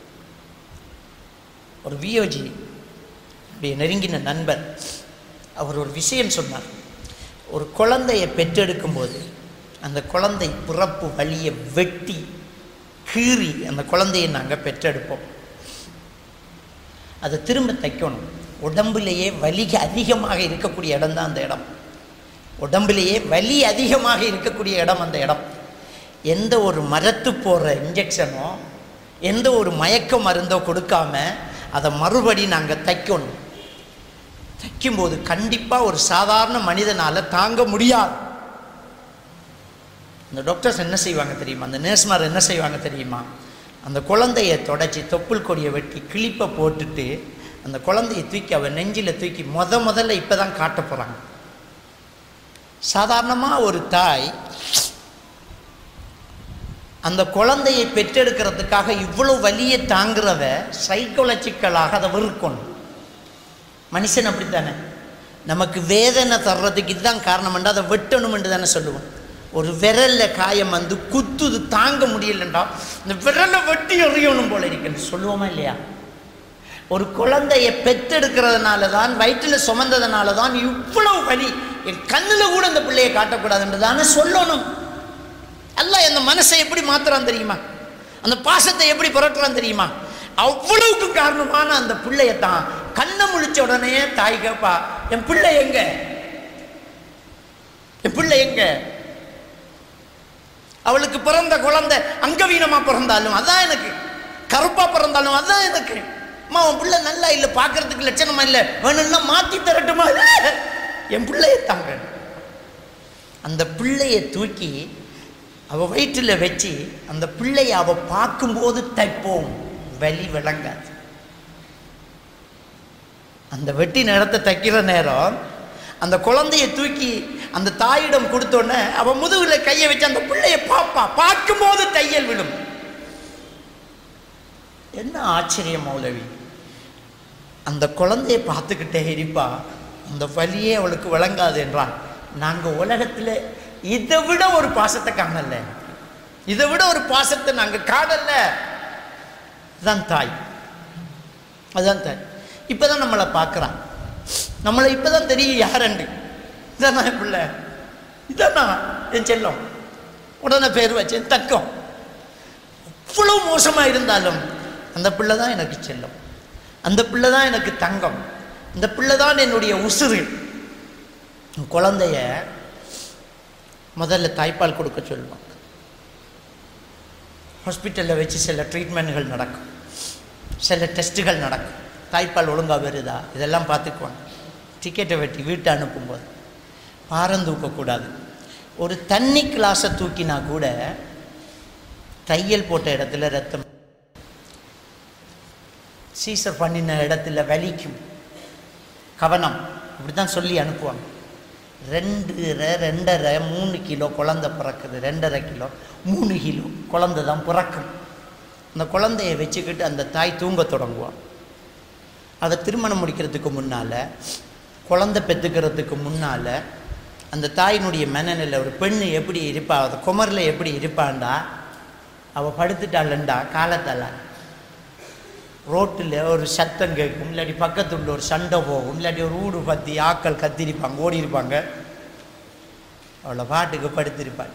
ஒரு வியோஜி நெருங்கின நண்பர் அவர் ஒரு விஷயம் சொன்னார். ஒரு குழந்தையை பெற்றெடுக்கும் போது அந்த குழந்தை பிறப்பு வலியை வெட்டி கீறி அந்த குழந்தையை நாங்கள் பெற்றெடுப்போம். அதை திரும்ப தைக்கணும். உடம்புலேயே வலி அதிகமாக இருக்கக்கூடிய இடம் தான் அந்த இடம். உடம்புலேயே வலி அதிகமாக இருக்கக்கூடிய இடம் அந்த இடம். எந்த ஒரு மரத்து போகிற இன்ஜெக்ஷனோ எந்த ஒரு மயக்க மருந்தோ கொடுக்காம அதை மறுபடி நாங்கள் தைக்கணும். தைக்கும்போது கண்டிப்பாக ஒரு சாதாரண மனிதனால் தாங்க முடியாது. அந்த டாக்டர்ஸ் என்ன செய்வாங்க தெரியுமா, அந்த நர்ஸ்மார் என்ன செய்வாங்க தெரியுமா, அந்த குழந்தையை தொடச்சி தொப்புள் கொடியை வெட்டி கிளிப்பை போட்டுட்டு அந்த குழந்தையை தூக்கி அவன் நெஞ்சில் தூக்கி முதல்ல இப்போ தான் காட்ட போகிறாங்க. சாதாரணமாக ஒரு தாய் அந்த குழந்தையை பெற்றெடுக்கிறதுக்காக இவ்வளோ வலியை தாங்குறவ சைக்கோலஜிக்கலாக அதை வெறுக்கணும். மனுஷன் அப்படித்தானே, நமக்கு வேதனை தர்றதுக்கு இதுதான் காரணம் என்று அதை வெட்டணும் என்று தானே சொல்லுவோம். ஒரு விரலில் காயம் வந்து குத்துது தாங்க முடியலன்றா இந்த விரலை வெட்டி எறியணும் போல இருக்குன்னு சொல்லுவோமா இல்லையா? ஒரு குழந்தையை பெற்றெடுக்கிறதுனால தான், வயிற்றில் சுமந்ததுனால தான் இவ்வளவு வலி, என் கண்ணில் கூட அந்த பிள்ளையை காட்டக்கூடாதுன்றதான சொல்லணும். அல்லாஹ் அந்த மனசை எப்படி மாத்துறான் தெரியுமா? அந்த பாசத்தை எப்படி புரட்டுறான் தெரியுமா? அவ்வளவுக்கு காரணமான அந்த பிள்ளையத்தான் கண்ணை முழிச்ச உடனே தாய் கேப்பா, என் பிள்ளை எங்க, என் பிள்ளை எங்க? அவளுக்கு பிறந்த குழந்தை அங்கவீனமா பிறந்தாலும் அதான் எனக்கு, கருப்பா பிறந்தாலும் அதான் எனக்கு. அம்மா உன் பிள்ளை நல்லா இல்லை, பார்க்கறதுக்கு லட்சணமா இல்லை, வேணும்னா மாத்தி தரட்டுமா? என் பிள்ளைய தாங்க. அந்த பிள்ளையை தூக்கி அவ வயிற்றில் வச்சு அந்த பிள்ளையை அவ பார்க்கும்போது தைப்போம், வலி விளங்காது. அந்த வெட்டி நேரத்தை தைக்கிற நேரம் அந்த குழந்தையை தூக்கி அந்த தாயிடம் கொடுத்தோன்னே அவ முதுகுல கையை வச்சு அந்த பிள்ளையை பார்ப்பா, பார்க்கும்போது தையல் விடும். என்ன ஆச்சரியம் மௌலவி! அந்த குழந்தையை பார்த்துக்கிட்டே இருப்பா, அந்த வலியே அவளுக்கு விளங்காது என்றால் நாங்கள் உலகத்தில் இதை விட ஒரு பாசத்தை காணல, இதை விட ஒரு பாசத்தை நாங்கள் காணல. அதுதான் தாய், அதுதான் தாய். இப்போதான் நம்மளை பார்க்குறான், நம்மளை இப்போதான் தெரியும் யாருண்டு. இதானா என் பிள்ளை, இதானா என் செல்லம், உடனே பேர் வச்சேன் தக்கம். அவ்வளோ மோசமாக இருந்தாலும் அந்த பிள்ளை தான் எனக்கு செல்லம், அந்த பிள்ளை தான் எனக்கு தங்கம், அந்த பிள்ளை தான் என்னுடைய உசுறு. குழந்தைய முதல்ல தாய்ப்பால் கொடுக்க சொல்லுவாங்க. ஹாஸ்பிட்டலில் வச்சு சில ட்ரீட்மெண்ட்கள் நடக்கும், சில டெஸ்ட்டுகள் நடக்கும். தாய்ப்பால் ஒழுங்காக வருதா இதெல்லாம் பார்த்துக்குவாங்க. டிக்கெட்டை வெட்டி வீட்டை அனுப்பும்போது பாரம் தூக்கக்கூடாது. ஒரு தண்ணி கிளாஸை தூக்கினா கூட தையல் போட்ட இடத்துல ரத்தம், சீசர் பண்ணின இடத்துல வலிக்கும், கவனம், இப்படி தான் சொல்லி அனுப்புவாங்க. 2, 2.5, 3 கிலோ குழந்தை பிறக்குது, 2.5 கிலோ 3 கிலோ குழந்தை தான் பிறக்கும். அந்த குழந்தையை வச்சுக்கிட்டு அந்த தாய் தூங்க தொடங்குவான். அதை திருமணம் முடிக்கிறதுக்கு முன்னால், குழந்தை பெற்றுக்கிறதுக்கு முன்னால் அந்த தாயினுடைய மனநிலை, ஒரு பெண்ணு எப்படி இருப்பா, அந்த குமரில் எப்படி இருப்பான்டா, அவள் படுத்துட்டாளண்டா காலத்தால் ரோட்டில் ஒரு சத்தம் கேட்கும், இல்லாட்டி பக்கத்துல ஒரு சண்டை போகும், இல்லாட்டி ஒரு ஊடு பற்றி ஆக்கள் கத்திருப்பாங்க, ஓடி இருப்பாங்க, அவளை பாட்டுக்கு படுத்திருப்பாள்.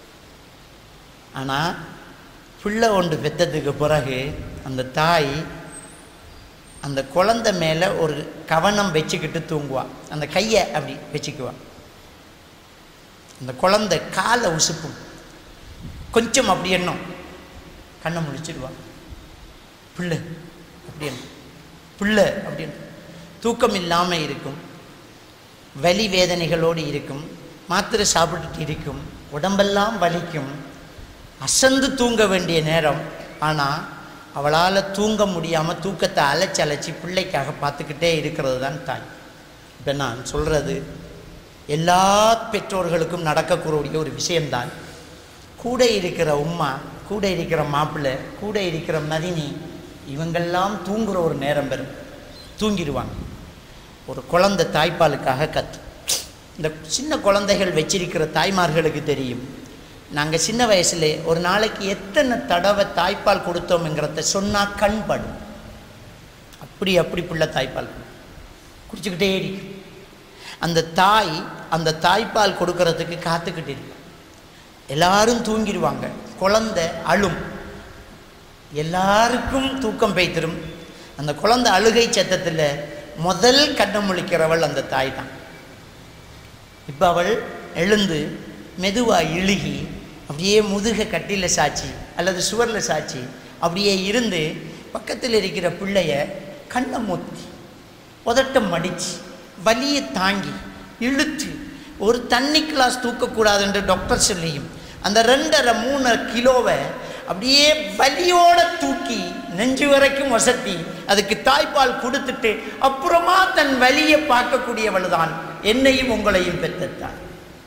ஆனால் பிள்ளை ஒன்று பெற்றதுக்கு பிறகு அந்த தாய் அந்த குழந்தை மேலே ஒரு கவனம் வச்சுக்கிட்டு தூங்குவாள். அந்த கையை அப்படி வச்சுக்குவாள். அந்த குழந்தை காலை உசுப்பும், கொஞ்சம் அப்படி எண்ணம், கண்ணை முடிச்சிடுவாள். பிள்ளை அப்படின்னு, பிள்ளை அப்படின்னு தூக்கம் இல்லாமல் இருக்கும், வலி வேதனைகளோடு இருக்கும், மாத்திரை சாப்பிட்டுட்டு இருக்கும், உடம்பெல்லாம் வலிக்கும், அசந்து தூங்க வேண்டிய நேரம். ஆனால் அவளால் தூங்க முடியாமல் தூக்கத்தை அலைச்சி பிள்ளைக்காக பார்த்துக்கிட்டே இருக்கிறது தான் தாய். இப்போ நான் சொல்கிறது எல்லா பெற்றோர்களுக்கும் நடக்கக்கூடிய ஒரு விஷயம்தான். கூட இருக்கிற உம்மா, கூட இருக்கிற மாப்பிள்ளை, கூட இருக்கிற மதினி, இவங்கெல்லாம் தூங்குகிற ஒரு நேரம் பெறும், தூங்கிடுவாங்க. ஒரு குழந்தை தாய்ப்பாலுக்காக கத்து. இந்த சின்ன குழந்தைகள் வச்சிருக்கிற தாய்மார்களுக்கு தெரியும், நாங்கள் சின்ன வயசுல ஒரு நாளைக்கு எத்தனை தடவை தாய்ப்பால் கொடுத்தோம்ங்கிறத சொன்னால் கண் படும். அப்படி அப்படி பிள்ளை தாய்ப்பால் குடிச்சுக்கிட்டே இருக்கும். அந்த தாய் அந்த தாய்ப்பால் கொடுக்கறதுக்கு காத்துக்கிட்டு இருக்கும். எல்லாரும் தூங்கிடுவாங்க, குழந்தை அழும், எல்லாருக்கும் தூக்கம் பெய்திரும். அந்த குழந்தை அழுகை சத்தத்தில் முதல் கண்ணை முழிக்கிறவள் அந்த தாய் தான். இப்போ அவள் எழுந்து மெதுவாக இழுகி அப்படியே முதுகை கட்டியில் சாய்ச்சி அல்லது சுவரில் சாய்ச்சி அப்படியே இருந்து பக்கத்தில் இருக்கிற பிள்ளைய கண்ணை மூத்தி உதட்டம் மடித்து வலியை தாங்கி இழுத்து, ஒரு தண்ணி கிளாஸ் தூக்கக்கூடாது என்று டாக்டர் சொல்லியும் அந்த 2.5-3 கிலோவை அப்படியே வலியோட தூக்கி நெஞ்சு வரைக்கும் வசத்தி அதுக்கு தாய்ப்பால் கொடுத்துட்டு அப்புறமா தன் வலியை பார்க்கக்கூடியவள் தான் என்னையும் உங்களையும் பெற்றத்தான்.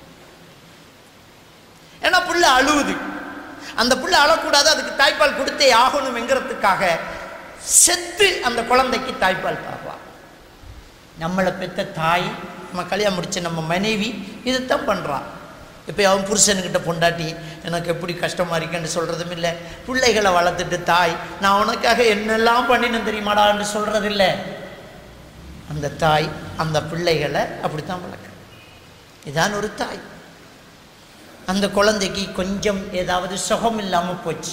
ஏன்னா புள்ள அழுவுது, அந்த புள்ள அழக்கூடாது, அதுக்கு தாய்ப்பால் கொடுத்தே ஆகணும்ங்கிறதுக்காக செத்து அந்த குழந்தைக்கு தாய்ப்பால் பார்ப்பா. நம்மளை பெற்ற தாய், நம்ம கல்யாணம் முடிச்ச நம்ம மனைவி இதைத்தான் பண்ணுறான். இப்போ அவன் புருஷனுக்கிட்ட பொண்டாட்டி எனக்கு எப்படி கஷ்டமாக இருக்குன்னு சொல்கிறதும் இல்லை. பிள்ளைகளை வளர்த்துட்டு தாய் நான் உனக்காக என்னெல்லாம் பண்ணினேன் தெரியுமாடான்னு சொல்கிறதில்லை. அந்த தாய் அந்த பிள்ளைகளை அப்படித்தான் வளர்க்க. இதான் ஒரு தாய். அந்த குழந்தைக்கு கொஞ்சம் ஏதாவது சுகம் இல்லாமல் போச்சு,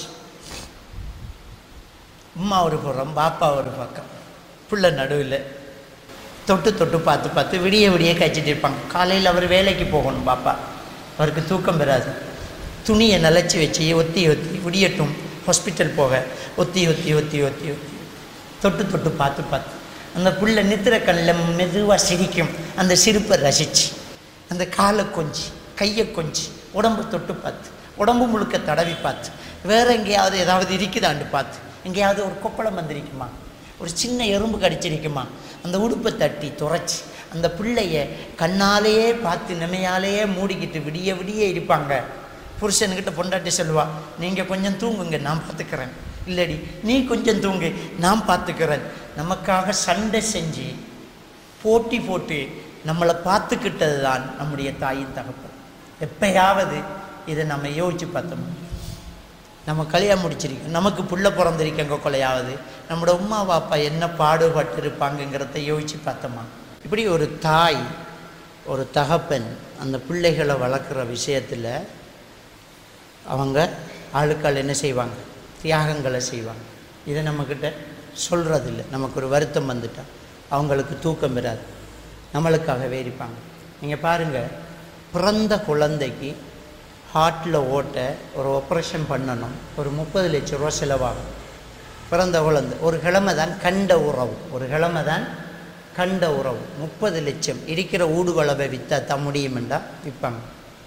அம்மா ஒரு புறம் பாப்பா ஒரு பக்கம், புள்ள நடுவில் தொட்டு தொட்டு பார்த்து பார்த்து விடிய விடிய கழிச்சிட்டு இருப்பாங்க. காலையில் அவர் வேலைக்கு போகணும், பாப்பா அவருக்கு தூக்கம் வராது. துணியை நிலச்சி வச்சு ஒத்தி ஒத்தி விடியட்டும் ஹாஸ்பிட்டல் போக ஒத்தி ஒத்தி ஒத்தி ஒத்தி ஒத்தி தொட்டு தொட்டு பார்த்து பார்த்து அந்த புள்ள நித்திர கண்ணில் மெதுவாக சிரிக்கும். அந்த சிரிப்பை ரசித்து அந்த காலை கொஞ்சி கையை கொஞ்சி உடம்பு தொட்டு பார்த்து உடம்பு முழுக்க தடவி பார்த்து வேறு எங்கேயாவது ஏதாவது இருக்குதாண்டு பார்த்து எங்கேயாவது ஒரு கொப்பளம் வந்திருக்குமா, ஒரு சின்ன எறும்பு கடிச்சிருக்குமா, அந்த உடுப்பை தட்டி துறைச்சி அந்த பிள்ளைய கண்ணாலேயே பார்த்து நிமையாலேயே மூடிக்கிட்டு விடிய விடிய இருப்பாங்க. புருஷன்கிட்ட பொண்டாட்டி சொல்லுவா, நீங்கள் கொஞ்சம் தூங்குங்க நான் பார்த்துக்கிறேன், இல்லடி நீ கொஞ்சம் தூங்கு நான் பார்த்துக்கிறேன். நமக்காக சண்டை செஞ்சு போட்டி போட்டு நம்மளை பார்த்துக்கிட்டது தான் நம்முடைய தாயின் தகப்பன். எப்பயாவது இதை நம்ம யோசித்து பார்த்தோம். நம்ம கல்யாணம் முடிச்சிருக்கோம், நமக்கு புள்ள பிறந்திருக்கங்க கொலையாவது நம்மளோட உம்மா பாப்பா என்ன பாடுபட்டு இருப்பாங்கங்கிறத யோசித்து பார்த்தோமா? இப்படி ஒரு தாய் ஒரு தகப்பன் அந்த பிள்ளைகளை வளர்க்குற விஷயத்தில் அவங்க ஆளுக்கால் என்ன செய்வாங்க, தியாகங்களை செய்வாங்க. இதை நம்மக்கிட்ட சொல்கிறதில்ல. நமக்கு ஒரு வருத்தம் வந்துட்டால் அவங்களுக்கு தூக்கம் வராது, நம்மளுக்காகவே இருப்பாங்க. நீங்கள் பாருங்கள், பிறந்த குழந்தைக்கு ஹார்ட்டில் ஓட்ட ஒரு ஆப்ரேஷன் பண்ணணும், ஒரு 30 லட்சம் ரூபா செலவாகும். பிறந்த குழந்தை ஒரு கிழமை தான் கண்ட உறவு, ஒரு கிழமை தான் கண்ட உறவு. 30 லட்சம் இருக்கிற ஊடுவளவை விற்றா தான் முடியுமெண்டா விற்பாங்க.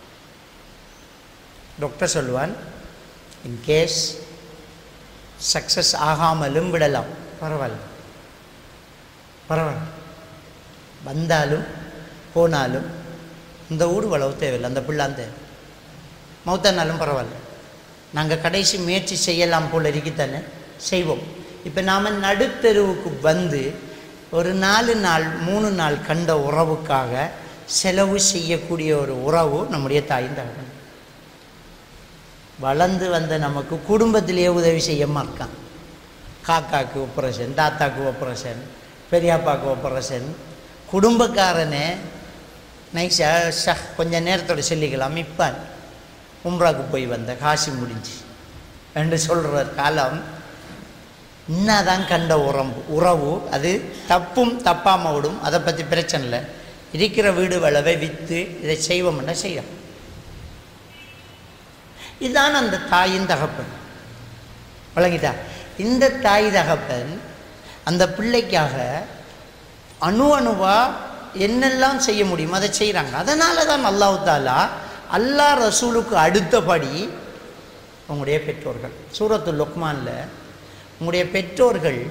டாக்டர் சொல்லுவான், இன்கேஸ் சக்ஸஸ் ஆகாமலும் விடலாம், பரவாயில்ல பரவாயில்ல, வந்தாலும் போனாலும் இந்த ஊடுவளவு தேவையில்லை, அந்த பிள்ளான் தேவை, மௌத்தானாலும் பரவாயில்ல, நாங்கள் கடைசி முயற்சி செய்யலாம் போல இருக்குத்தானே செய்வோம். இப்போ நாம் நடுத்தெருவுக்கு வந்து ஒரு 4 நாள் 3 நாள் கண்ட உறவுக்காக செலவு செய்யக்கூடிய ஒரு உறவு நம்முடைய தாயின் தகவல். வளர்ந்து வந்த நமக்கு குடும்பத்திலேயே உதவி செய்யமா இருக்கான். காக்காவுக்கு ஆப்ரேஷன், தாத்தாவுக்கு ஆப்ரேஷன், பெரியாப்பாவுக்கு ஆப்ரேஷன். குடும்பக்காரனே நைஸா கொஞ்சம் நேரத்தோடு சொல்லிக்கலாம், இப்போ உம்ராவுக்கு போய் வந்த காசு முடிஞ்சு என்று சொல்கிற காலம். இன்னதான் கண்ட உறவு அது தப்பும் தப்பாமல் விடும், அதை பற்றி பிரச்சனை இல்லை. இருக்கிற வீடு வளவை விற்று இதை செய்வோம்னா செய்யும். இதுதான் அந்த தாயின் தகப்பன். வழங்கிட்டா? இந்த தாய் தகப்பன் அந்த பிள்ளைக்காக அணுவா என்னெல்லாம் செய்ய முடியும் அதை செய்கிறாங்க. அதனால தான் அல்லாஹ் தாலா அல்லாஹ் ரசூலுக்கு அடுத்தபடி உங்களுடைய பெற்றோர்கள், சூரத்துல் லுக்மானில் உங்களுடைய பெற்றோர்கள்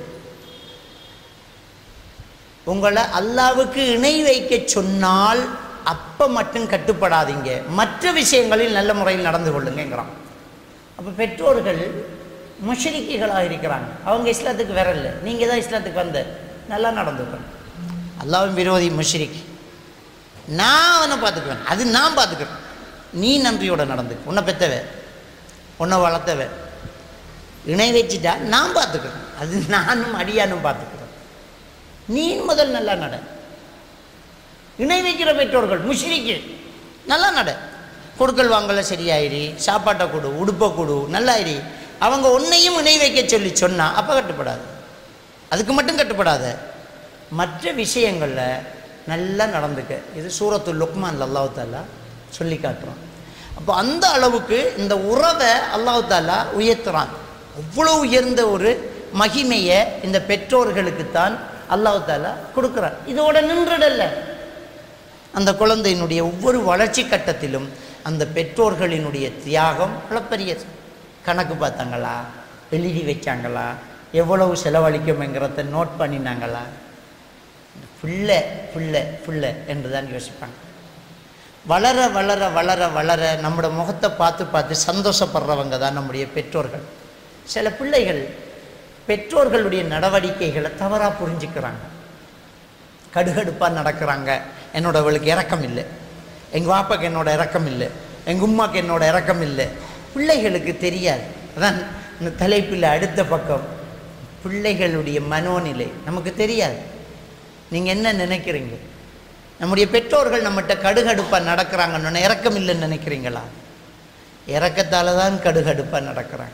உங்களை அல்லாவுக்கு இணை வைக்க சொன்னால் அப்போ மட்டும் கட்டுப்படாதீங்க, மற்ற விஷயங்களில் நல்ல முறையில் நடந்து கொள்ளுங்கிறான். அப்போ பெற்றோர்கள் முஷ்ரிக்குகளாக இருக்கிறாங்க, அவங்க இஸ்லாத்துக்கு வரல, நீங்கள் தான் இஸ்லாத்துக்கு வந்த, நல்லா நடந்துக்கணும். அல்லாஹ்வின் விரோதி முஷ்ரிக், நான் அவனை பார்த்துக்குவேன், அது நான் பார்த்துக்கிறேன், நீ நன்றியோட நடந்துக்க, உன்னை பெற்றவ உன்னை வளர்த்தவ, இணை வச்சுட்டா நான் பார்த்துக்கிறேன், அது நானும் அடியானும் பார்த்துக்கிறேன், நீ முதல் நல்லா நட. இணை வைக்கிற பெற்றோர்கள் முஷ்ரிக்கு, நல்லா நட, கொடுக்கல் வாங்கல சரியாயிரி, சாப்பாட்டை கொடு, உடுப்பை கொடு, நல்லாயிரி. அவங்க உன்னையும் இணை வைக்க சொல்லி சொன்னால் அப்போ கட்டுப்படாது, அதுக்கு மட்டும் கட்டுப்படாத, மற்ற விஷயங்களில் நல்லா நடந்துக்க. இது சூரத்துல் லுக்மான் அல்லாஹ் தாலா சொல்லி காட்டுறான். அப்போ அந்த அளவுக்கு இந்த உறவை அல்லாஹ் தாலா உயர்த்துறான். அவ்வளோ உயர்ந்த ஒரு மகிமையை இந்த பெற்றோர்களுக்குத்தான் அல்லாஹ் தாலா கொடுக்குறான். இதோட நின்றுடல்ல, அந்த குழந்தையினுடைய ஒவ்வொரு வளர்ச்சி கட்டத்திலும் அந்த பெற்றோர்களினுடைய தியாகம் அளப்பரியது. கணக்கு பார்த்தாங்களா, எழுதி வச்சாங்களா, எவ்வளவு செலவழிக்கும்ங்கிறத நோட் பண்ணினாங்களா, பிள்ளை பிள்ளை பிள்ளை என்று தான் யோசிப்பாங்க. வளர வளர வளர வளர நம்மளோட முகத்தை பார்த்து பார்த்து சந்தோஷப்படுறவங்க தான் நம்முடைய பெற்றோர்கள். சில பிள்ளைகள் பெற்றோர்களுடைய நடவடிக்கைகளை தவறாக புரிஞ்சுக்கிறாங்க, கடுகடுப்பாக நடக்கிறாங்க. என்னோடவளுக்கு இரக்கம் இல்லை, எங்கள் வாப்பாக்கு என்னோட இரக்கம் இல்லை, எங்கள் உம்மாக்கு என்னோட இரக்கம் இல்லை. பிள்ளைகளுக்கு தெரியாது. அதான் இந்த தலைப்பில் அடுத்த பக்கம், பிள்ளைகளுடைய மனோநிலை நமக்கு தெரியாது. நீங்கள் என்ன நினைக்கிறீங்க? நம்முடைய பெற்றோர்கள் நம்மகிட்ட கடுகடுப்பாக நடக்கிறாங்கன்னு இரக்கம் இல்லைன்னு நினைக்கிறீங்களா? இரக்கத்தால் தான் கடுகடுப்பாக நடக்கிறாங்க.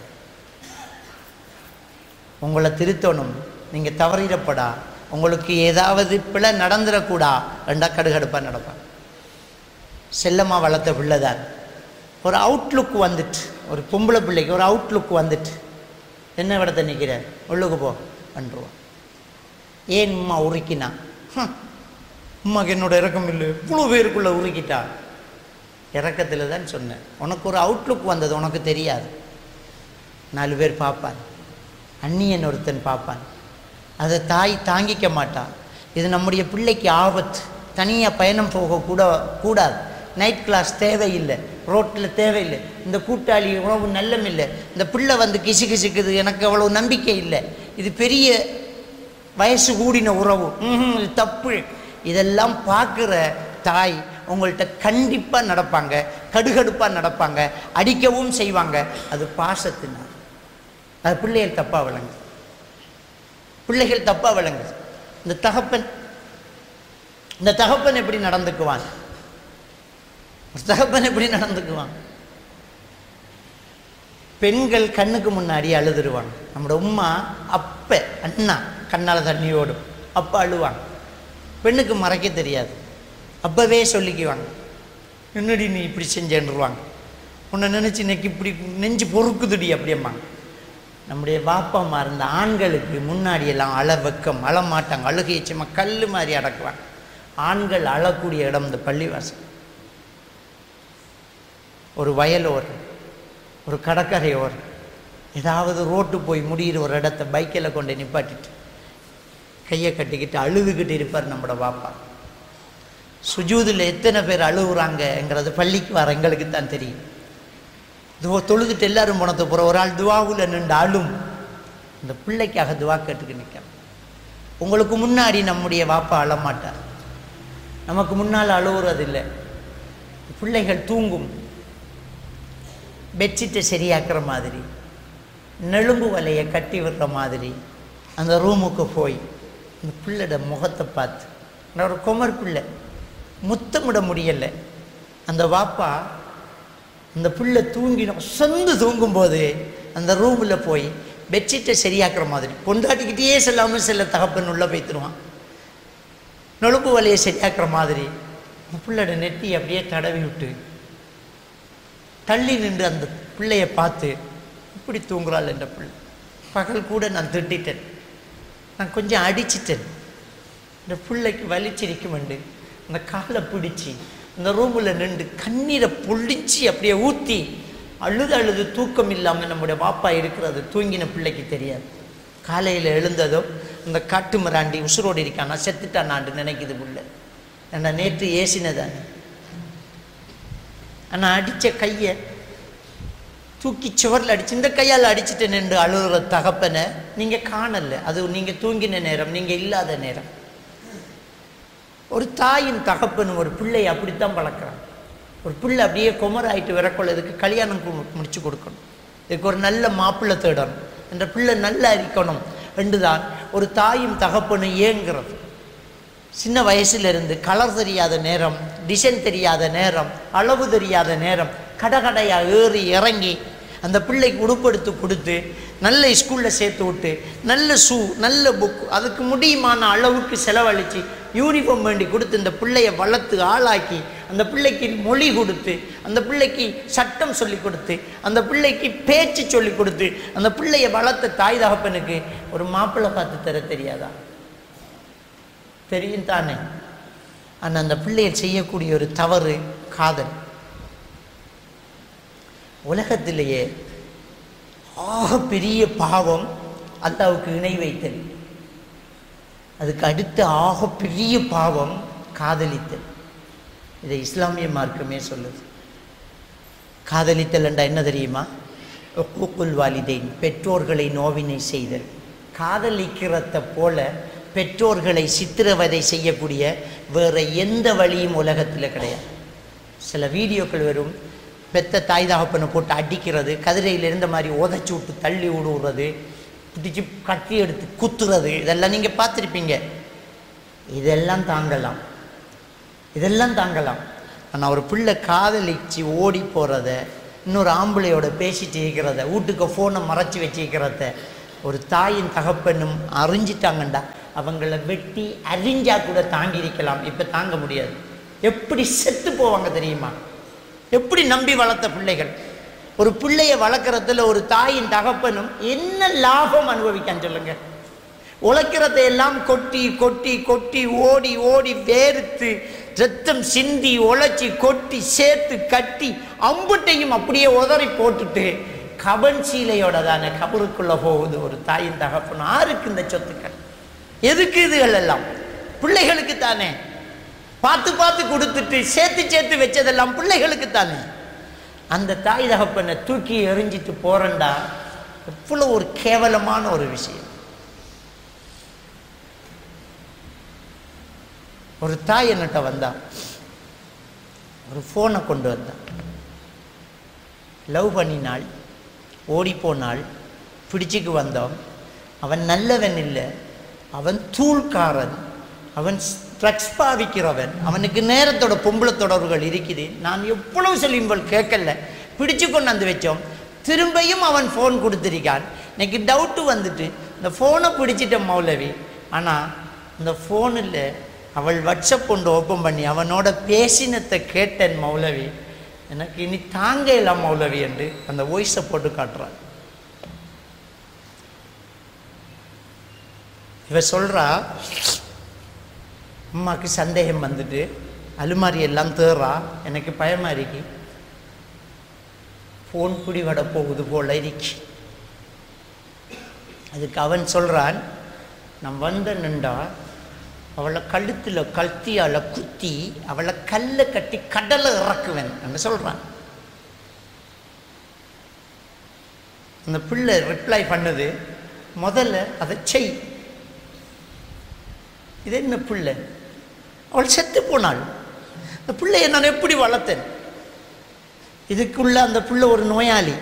உங்களை திருத்தணும், நீங்கள் தவறிடப்படா, உங்களுக்கு ஏதாவது பிள்ளை நடந்துடக்கூடா ரெண்டா கடுகடுப்பாக நடப்பாங்க. செல்லமாக வளர்த்த பிள்ளை தான் ஒரு அவுட்லுக் வந்துட்டு, ஒரு பொம்பளை பிள்ளைக்கு ஒரு அவுட்லுக் வந்துட்டு, என்ன விடத்தை நிற்கிற உள்ளுக்கு போ பண்ணுருவான். ஏன் உம்மா உருக்கினா? உம்மாக்கு என்னோட இறக்கம் இல்லை, இவ்வளோ பேருக்குள்ளே உருக்கிட்டா. இறக்கத்தில் தான் சொன்னேன். உனக்கு ஒரு அவுட்லுக் வந்தது, உனக்கு தெரியாது. 4 பேர் பார்ப்பான், அந்நியன் ஒருத்தன் பார்ப்பான், அதை தாய் தாங்கிக்க மாட்டான். இது நம்முடைய பிள்ளைக்கு ஆபத்து, தனியாக பயணம் கூடாது, நைட் கிளாஸ் தேவையில்லை, ரோட்டில் தேவையில்லை, இந்த கூட்டாளி உணவு நல்லமில்லை, இந்த பிள்ளை வந்து கிசு கிசுக்குது, எனக்கு அவ்வளோ நம்பிக்கை இல்லை, இது பெரிய வயசு கூடின உறவு, இது தப்பு. இதெல்லாம் பார்க்குற தாய் உங்கள்கிட்ட கண்டிப்பாக நடப்பாங்க, கடுகடுப்பாக நடப்பாங்க, அடிக்கவும் செய்வாங்க. அது பாசத்தினால். அது பிள்ளைகள் தப்பாக விளங்கு, பிள்ளைகள் தப்பாக விளங்கு. இந்த தகப்பன் எப்படி நடந்துக்குவான்? தகப்பன் எப்படி நடந்துக்குவான்? பெண்கள் கண்ணுக்கு முன்னாடி அழுதுருவாங்க. நம்மளோட உம்மா அப்ப அண்ணா கண்ணால் தண்ணியோடும் அப்போ அழுவாங்க. பெண்ணுக்கு மறைக்க தெரியாது, அப்பவே சொல்லிக்குவாங்க, என்னடி நீ இப்படி செஞ்சேன்ருவாங்க, உன்னை நினச்சி இன்னைக்கு இப்படி நெஞ்சு பொறுக்குதுடி அப்படியம்மாங்க. நம்முடைய பாப்பாம்மா இருந்த ஆண்களுக்கு முன்னாடியெல்லாம் அழ வெக்கம், அழமாட்டாங்க, அழுகையை சும்மா கல் மாதிரி அடக்குவாங்க. ஆண்கள் அழக்கூடிய இடம் இந்த பள்ளிவாசல், ஒரு வயலோர், ஒரு கடற்கரையோர், ஏதாவது ரோட்டு போய் முடிகிற ஒரு இடத்த பைக்கில் கொண்டு நிப்பாட்டிட்டு கையை கட்டிக்கிட்டு அழுதுகிட்டு இருப்பார் நம்மளோட பாப்பா. சுஜூதில் எத்தனை பேர் அழுகுறாங்கங்கிறது பள்ளிக்கு வர எங்களுக்கு தான் தெரியும். தொழுதுட்டு எல்லாரும் போனது போகிற ஒரு ஆள் துவாவில் நின்று அழும். இந்த பிள்ளைக்காக துவா கேட்டுக்கு நிற்க. உங்களுக்கு முன்னாடி நம்முடைய வாப்பா அழமாட்டார், நமக்கு முன்னால் அழுகுறதில்லை. பிள்ளைகள் தூங்கும், பெட்ஷீட்டை சரியாக்குற மாதிரி, நெலும்பு வலையை கட்டி விடுற மாதிரி அந்த ரூமுக்கு போய் அந்த பிள்ளைட முகத்தை பார்த்து, ஒரு குமர் பிள்ளை முத்தமிட முடியலை. அந்த வாப்பா அந்த பிள்ளை தூங்கினோம் சொந்து தூங்கும்போது அந்த ரூமில் போய் பெட்ஷீட்டை சரியாக்குற மாதிரி, கொண்டாடிக்கிட்டே செல்லாமல் செல்ல தகப்பன் உள்ளே போய்த்துருவான். நெலும்பு வலையை சரியாக்குற மாதிரி அந்த பிள்ளைட நெட்டி அப்படியே தடவி விட்டு தள்ளி நின்று அந்த பிள்ளையை பார்த்து, இப்படி தூங்குறாள் என்ற பிள்ளை. பகல் கூட நான் திட்டிட்டேன், நான் கொஞ்சம் அடிச்சிட்டேன், இந்த பிள்ளைக்கு வலிச்சிருக்கும் வேண்டு அந்த காலை பிடிச்சி அந்த ரூமில் நின்று கண்ணீரை பொழிச்சு அப்படியே ஊற்றி அழுது தூக்கம் இல்லாமல் நம்முடைய பாப்பா இருக்கிறது தூங்கின பிள்ளைக்கு தெரியாது. காலையில் எழுந்ததோ அந்த காட்டு மிராண்டி உசுரோடு இருக்கானா செத்துட்டானான்னு நினைக்குது பிள்ளை. ஏன்னா நேற்று ஏசினதானே. ஆனால் அடித்த கையை தூக்கி சுவரில் அடிச்சு இந்த கையால் அடிச்சுட்டு நின்று அழுகிற தகப்பனை நீங்கள் காணலை. அது நீங்கள் தூங்கின நேரம், நீங்கள் இல்லாத நேரம். ஒரு தாயின் தகப்பனும் ஒரு பிள்ளையை அப்படித்தான் பழக்கிறான். ஒரு பிள்ளை அப்படியே குமராயிட்டு விரக்கொள்ளதுக்கு கல்யாணம் முடிச்சு கொடுக்கணும், இதுக்கு ஒரு நல்ல மாப்பிள்ளை தேடணும், என்ற பிள்ளை நல்லா இருக்கணும் என்றுதான் ஒரு தாயும் தகப்பனும் ஏங்குறது. சின்ன வயசுலேருந்து கலர் தெரியாத நேரம், டிசைன் தெரியாத நேரம், அளவு தெரியாத நேரம், கடையாக ஏறி இறங்கி அந்த பிள்ளைக்கு உடுப்படுத்து கொடுத்து நல்ல ஸ்கூலில் சேர்த்து விட்டு நல்ல ஷூ நல்ல புக் அதுக்கு முடியுமான அளவுக்கு செலவழித்து யூனிஃபார்ம் வேண்டி கொடுத்து இந்த பிள்ளையை வளர்த்து ஆளாக்கி அந்த பிள்ளைக்கு மொழி கொடுத்து அந்த பிள்ளைக்கு சட்டம் சொல்லி கொடுத்து அந்த பிள்ளைக்கு பேச்சு சொல்லி கொடுத்து அந்த பிள்ளையை வளர்த்த தாய் தகப்பனுக்கு ஒரு மாப்பிள்ளை பார்த்து தர தெரியாதா? தெரியும் தானே. ஆனால் அந்த பிள்ளைகள் செய்யக்கூடிய ஒரு தவறு காதல். உலகத்திலேயே ஆக பெரிய பாவம் அல்லாஹ்வுக்கு இணை வைத்தல். அதுக்கு அடுத்த ஆக பெரிய பாவம் காதலித்தல். இதை இஸ்லாமிய மார்க்கமே சொல்லுது. காதலித்தல் என்றால் என்ன தெரியுமா? உக்கூக்குல் வாலிதைன், பெற்றோர்களை நோவினை செய்தல். காதலிக்கிறத போல பெற்றோர்களை சித்திரவதை செய்யக்கூடிய வேறு எந்த வழியும் உலகத்தில் கிடையாது. சில வீடியோக்கள் வரும், பெத்த தாய் தகப்பனை போட்டு அடிக்கிறது, கதிரையில் இருந்த மாதிரி உதச்சி விட்டு தள்ளி விடுறது, பிடிச்சி கட்டி எடுத்து குத்துறது, இதெல்லாம் நீங்கள் பார்த்துருப்பீங்க. இதெல்லாம் தாங்கலாம். இதெல்லாம் தாங்கலாம். ஆனால் ஒரு பிள்ளை காதலிச்சு ஓடி போகிறத, இன்னொரு ஆம்பளையோட பேசிட்டு இருக்கிறத, வீட்டுக்கு ஃபோனை மறைச்சி வச்சுக்கிறத ஒரு தாயின் தகப்பனும் அறிஞ்சிட்டாங்கண்டா அவங்கள வெட்டி அறிஞ்சா கூட தாங்கி இருக்கலாம். இப்போ தாங்க முடியாது. எப்படி செத்து போவாங்க தெரியுமா? எப்படி நம்பி வளர்த்த பிள்ளைகள். ஒரு பிள்ளையை வளர்க்குறதுல ஒரு தாயின் தகப்பனும் என்ன லாபம் அனுபவிக்கான்னு சொல்லுங்க. உழைக்கிறதை எல்லாம் கொட்டி கொட்டி கொட்டி ஓடி ஓடி வேர்த்து ரத்தம் சிந்தி உழைச்சி கொட்டி சேர்த்து கட்டி அம்புட்டையும் அப்படியே உதறி போட்டுட்டு கபன் சீலையோட தானே கபருக்குள்ள போகுது ஒரு தாயின் தகப்பன். யாருக்கு இந்த சொத்துக்கள்? எதுக்கு இதுகள் எல்லாம்? பிள்ளைகளுக்கு தானே. பார்த்து பார்த்து கொடுத்துட்டு சேர்த்து சேர்த்து வச்சதெல்லாம் பிள்ளைகளுக்கு தானே. அந்த தாய் தகப்பனை தூக்கி எறிஞ்சிட்டு போறண்டா எவ்வளோ ஒரு கேவலமான ஒரு விஷயம். ஒரு தாய் என்னட்ட வந்தா, ஒரு ஃபோனை கொண்டு வந்தான். லவ் பண்ணினாள், ஓடி போனாள், பிடிச்சிக்கு வந்தோம். அவன் நல்லவன் இல்லை, அவன் தூள்காரன், அவன் ட்ரக்ஸ் பாவிக்கிறவன், அவனுக்கு நேரத்தோட பொம்பளை தொடர்புகள் இருக்குது. நான் எவ்வளவு சொல்லியும்போல் கேட்கல, பிடிச்சு கொண்டாந்து வச்சோம். திரும்பியும் அவன் ஃபோன் கொடுத்துருக்கான். எனக்கு டவுட்டு வந்துட்டு இந்த ஃபோனை பிடிச்சிட்ட மௌலவி. ஆனால் இந்த ஃபோனில் அவள் வாட்ஸ்அப் கொண்டு ஓப்பன் பண்ணி அவனோட பேசினத்தை கேட்டேன் மௌலவி. எனக்கு இனி தாங்க இல்லை மௌலவி என்று அந்த வாய்ஸை போட்டு காட்டுறான். இவ சொல்கிறா, அம்மாவுக்கு சந்தேகம் வந்துட்டு அலுமாரி எல்லாம் தேறா, எனக்கு பயமாக இருக்கு, ஃபோன் பிடி வட போகுது போல இருக்கு. அதுக்கு அவன் சொல்கிறான், நான் வந்தேன்னுண்டா அவளை கழுத்தில் கல்த்தியால் குத்தி அவளை கல்லை கட்டி கடலை இறக்குவேன் என்று சொல்கிறான். அந்த பிள்ளை ரிப்ளை பண்ணுது, முதல்ல அதை செய். இது என்ன பிள்ளை? அவள் செத்து போனாள். அந்த பிள்ளையை நான் எப்படி வளர்த்தேன்? இதுக்குள்ள அந்த பிள்ளை ஒரு நோயாளி.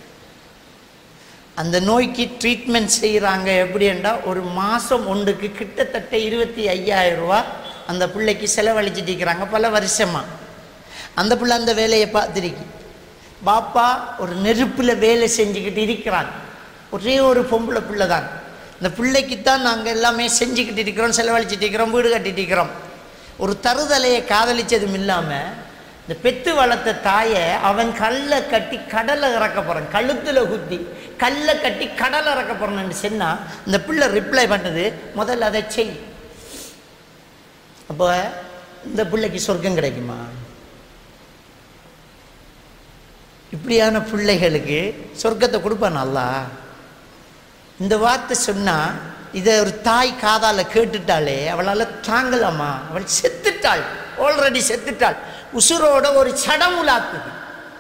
அந்த நோய்க்கு ட்ரீட்மெண்ட் செய்கிறாங்க. எப்படின்னா ஒரு மாதம் ஒன்றுக்கு கிட்டத்தட்ட 25,000 ரூபா அந்த பிள்ளைக்கு செலவழிச்சிட்டு இருக்கிறாங்க பல வருஷமாக. அந்த பிள்ளை அந்த வேலையை பார்த்துருக்கு. பாப்பா ஒரு நெருப்பில் வேலை செஞ்சுக்கிட்டு இருக்கிறான். ஒரே ஒரு பொம்பளை பிள்ளை தான். இந்த பிள்ளைக்குத்தான் நாங்கள் எல்லாமே செஞ்சுக்கிட்டு இருக்கிறோம், செலவழிச்சிட்டு இருக்கிறோம், வீடு கட்டிட்டு இருக்கிறோம். ஒரு தருதலையை காதலிச்சதும் இல்லாமல் இந்த பெத்து வளர்த்த தாயை அவன் கல்லை கட்டி கடலை இறக்க போகிறான். கழுத்தில் குத்தி கல்லை கட்டி கடலை இறக்க போகிறான்னு சொன்னால் இந்த பிள்ளை ரிப்ளை பண்ணது, முதல்ல அதை செய். அப்போ இந்த பிள்ளைக்கு சொர்க்கம் கிடைக்குமா? இப்படியான பிள்ளைகளுக்கு சொர்க்கத்தை கொடுப்பான் அல்லாஹ். இந்த வார்த்தை சொன்னால் இதை ஒரு தாய் காதால் கேட்டுட்டாலே அவளால் தாங்கலாமா? அவள் செத்துட்டாள், ஆல்ரெடி செத்துட்டாள். உசுரோட ஒரு சடமுலாக்குது.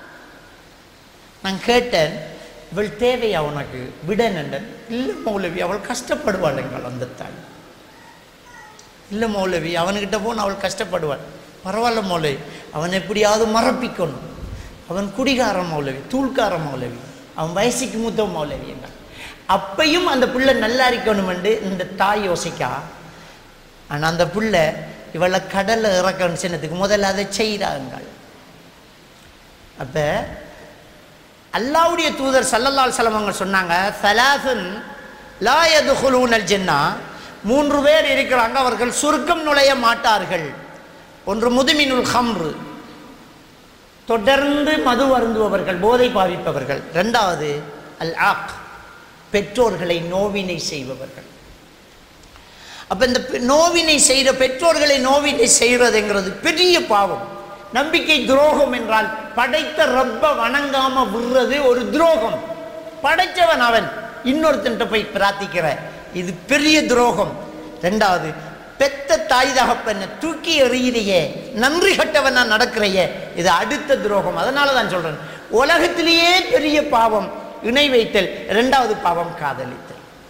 நான் கேட்டேன், இவள் தேவையா உனக்கு? விடனண்டன். இல்லை மௌலவி, அவள் கஷ்டப்படுவாள் எங்கள் அந்த தாய். இல்லை மௌலவி, அவன்கிட்ட போன அவள் கஷ்டப்படுவாள். பரவாயில்ல மௌலவி, அவன் எப்படியாவது மறப்பிக்கணும். அவன் குடிகார மௌலவி, தூள்கார மௌலவி, அவன் வயசுக்கு மூத்த மௌலவி என்றான். அப்பையும் அந்த பிள்ளை நல்லா இருக்கணுமென்று இந்த தாய் யோசிக்கா. ஆனால் அந்த பிள்ளை இவளை கடலை இறக்கணும் சின்னத்துக்கு முதல்ல அதை செய்கிறாங்கள். அப்போ அல்லாஹ்வுடைய தூதர் ஸல்லல்லாஹு அலைஹி வஸல்லம் அவங்க சொன்னாங்க, ஸலாஸுன் லா யதுகுலூனல் ஜன்னா, 3 பேர் இருக்கிறாங்க, அவர்கள் சுருக்கம் நுழைய மாட்டார்கள். ஒன்று முதுமினுல் ஹம்ரு, தொடர்ந்து மது அருந்துபவர்கள், போதை பாவிப்பவர்கள். 2வது அல் ஆக், பெற்றோர்களை நோவினை செய்பவர்கள். அப்போ இந்த நோவினை செய்கிற பெற்றோர்களை நோவினை செய்கிறதுங்கிறது பெரிய பாவம். நம்பிக்கை துரோகம் என்றால் படைத்த ரப்ப வணங்காம விடுறது ஒரு துரோகம். படைச்சவன் அவன், இன்னொருத்தன்ட்ட போய் பிரார்த்திக்கிற, இது பெரிய துரோகம். 2வது பெத்த தாய் தகப்பனை தூக்கி எறிகிறையே, நன்றி கட்டவனா நடக்கிறையே, இது அடுத்த துரோகம். அதனால தான் சொல்றேன், உலகத்திலேயே பெரிய பாவம் இணை வைத்தல், 2வது பாவம் காதலித்தல்.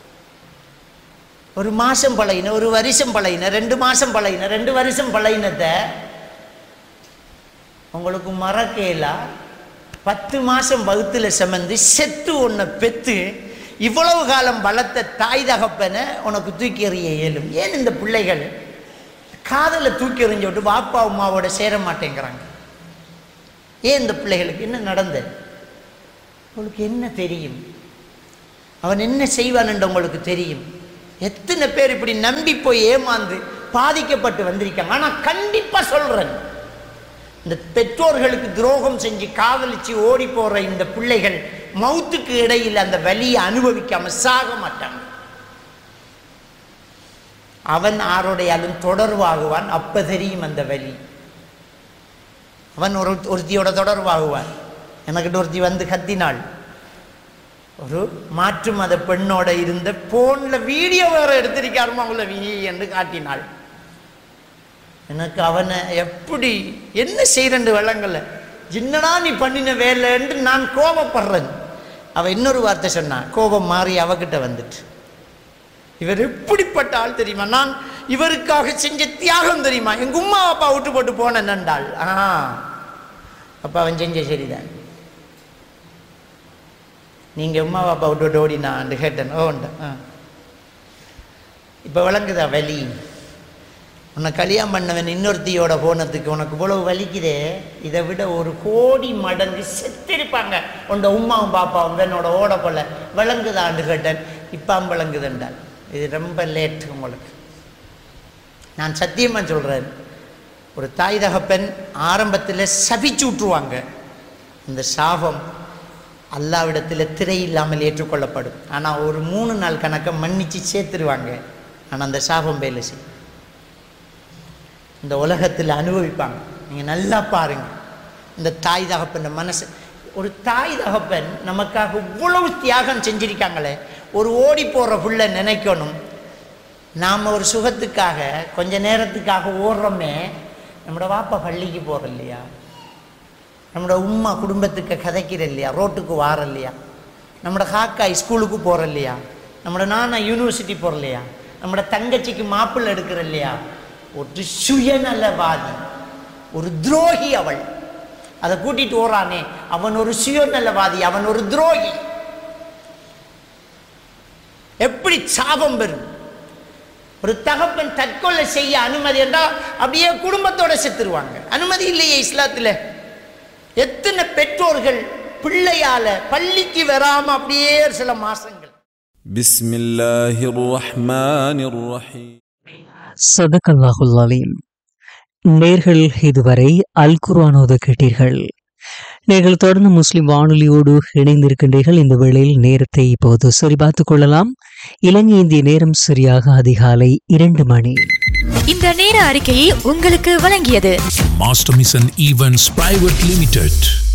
ஒரு மாதம் பழையின, ஒரு வருஷம் பழையின, 2 மாதம் பழையின, 2 வருஷம் பழையினத்தை உங்களுக்கு மறக்கலா? 10 மாதம் வகுத்தில் சுமந்து செத்து ஒன்றை பெற்று இவ்வளவு காலம் வளர்த்த தாய் தகப்பனை உனக்கு தூக்கி எறிய இயலும். ஏன் இந்த பிள்ளைகள் காதலை தூக்கி எறிஞ்சு விட்டு பாப்பா அம்மாவோட சேர மாட்டேங்கிறாங்க. ஏன் இந்த பிள்ளைகளுக்கு என்ன நடந்தது? உங்களுக்கு என்ன தெரியும்? அவன் என்ன செய்வான் என்று உங்களுக்கு தெரியும்? எத்தனை பேர் இப்படி நம்பி போய் ஏமாந்து பாதிக்கப்பட்டு வந்திருக்காங்க. ஆனால் கண்டிப்பா சொல்றேன், இந்த பெற்றோர்களுக்கு துரோகம் செஞ்சு காதலிச்சு ஓடி போற இந்த பிள்ளைகள் மௌத்துக்கு இடையில் அந்த வலியை அனுபவிக்காம சாக மாட்டாங்க. அவன் ஆரோடையாலும் தொடர்பாகுவான், அப்ப தெரியும் அந்த வலி. அவன் ஒருத்தியோட தொடர்பாகுவான். எனக்கிட்ட ஒருத்தி வந்து கத்தினாள், ஒரு மாற்று மத பெண்ணோட இருந்த போன்ல வீடியோ வேற எடுத்திருக்காருமா அவங்கள என்று காட்டினாள். எனக்கு அவனை எப்படி என்ன செய்யறேன்னு விளங்கல. என்னடா நீ பண்ணின வேலை என்று நான் கோபப்படுறேன். அவ இன்னொரு வார்த்தை சொன்னா, கோபம் மாறி அவகிட்ட வந்துட்டு, இவர் எப்படிப்பட்ட ஆள் தெரியுமா, நான் இவருக்காக செஞ்ச தியாகம் தெரியுமா, எங்க உமா அப்பா விட்டு போட்டு போனேன் என்றாள். அப்ப அவன் செஞ்ச சரிதான். நீங்க உமா அப்பா விட்டு விட்டு ஓடினான் கேட்டேன். இப்ப விளங்குதா வலி? உன்னை கல்யாணம் பண்ணவன் இன்னொருத்தியோட போனதுக்கு உனக்கு இவ்வளவு வலிக்குதே, இதை விட 1 கோடி மடங்கு செத்திருப்பாங்க உண்ட உமாவும் பாப்பாவும் என்னோட ஓட போல. விளங்குதான்னு கேட்டேன். இப்ப விளங்குதுன்றால் இது ரொம்ப லேட் உங்களுக்கு. நான் சத்தியமா சொல்றேன், ஒரு தாய் தகப்பன் ஆரம்பத்தில் சபிச்சு விட்டுருவாங்க. இந்த சாபம் அல்லாவிடத்தில் திரை இல்லாமல் ஏற்றுக்கொள்ளப்படும். ஆனால் ஒரு 3 நாள் கணக்கை மன்னிச்சு சேர்த்துருவாங்க. ஆனால் அந்த சாபம் வேலை செய்யும். இந்த உலகத்தில் அனுபவிப்பாங்க. நீங்கள் நல்லா பாருங்க, இந்த தாய் தகப்பன் மனசு. ஒரு தாய் தகப்பன் நமக்காக இவ்வளவு தியாகம் செஞ்சிருக்காங்களே, ஒரு ஓடி போகிற புள்ள நினைக்கணும், நாம் ஒரு சுகத்துக்காக கொஞ்ச நேரத்துக்காக ஓடுறோமே. நம்மளோட வாப்பா பள்ளிக்கு போகிற இல்லையா, நம்மளோட உம்மா குடும்பத்துக்கு கதைக்கிற இல்லையா, ரோட்டுக்கு வார இல்லையா, நம்மளோட காக்காய் ஸ்கூலுக்கு போகிற இல்லையா, நம்மளோட நானா யூனிவர்சிட்டி போகிற இல்லையா, நம்மளோட தங்கச்சிக்கு மாப்பிள்ளை எடுக்கிற இல்லையா. ஒரு சுயநலவாதி, ஒரு துரோகி அவள். அதை கூட்டிட்டு ஓறானே, அவன் ஒரு சுயநலவாதி, அவன் ஒரு துரோகி. எப்படி சாபம் பெறும்? ஒரு தகப்பன் தற்கொலை செய்ய அனுமதி என்றால் அப்படியே குடும்பத்தோட செத்துருவாங்க. அனுமதி இல்லையே இஸ்லாத்துல. எத்தனை பெற்றோர்கள் பிள்ளையால பள்ளிக்கு வராம அப்படியே சில மாசங்கள். பிஸ்மில்லாஹிர் ரஹ்மானிர் ரஹீம். ஸதகல்லாஹுல் அலீம். நேர்கள் இதுவரை அல் குர்ஆன் ஓத கேட்டீர்கள். நீங்கள் தொடர்ந்து முஸ்லிம் வானொலியோடு இணைந்திருக்கின்றீர்கள். இந்த வேளையில் நேரத்தை இப்போது சரிபார்த்துக் கொள்ளலாம். இலங்கை இந்திய நேரம் சரியாக அதிகாலை 2 மணி. இந்த நேர அறிக்கையை உங்களுக்கு வழங்கியது master mission events private limited.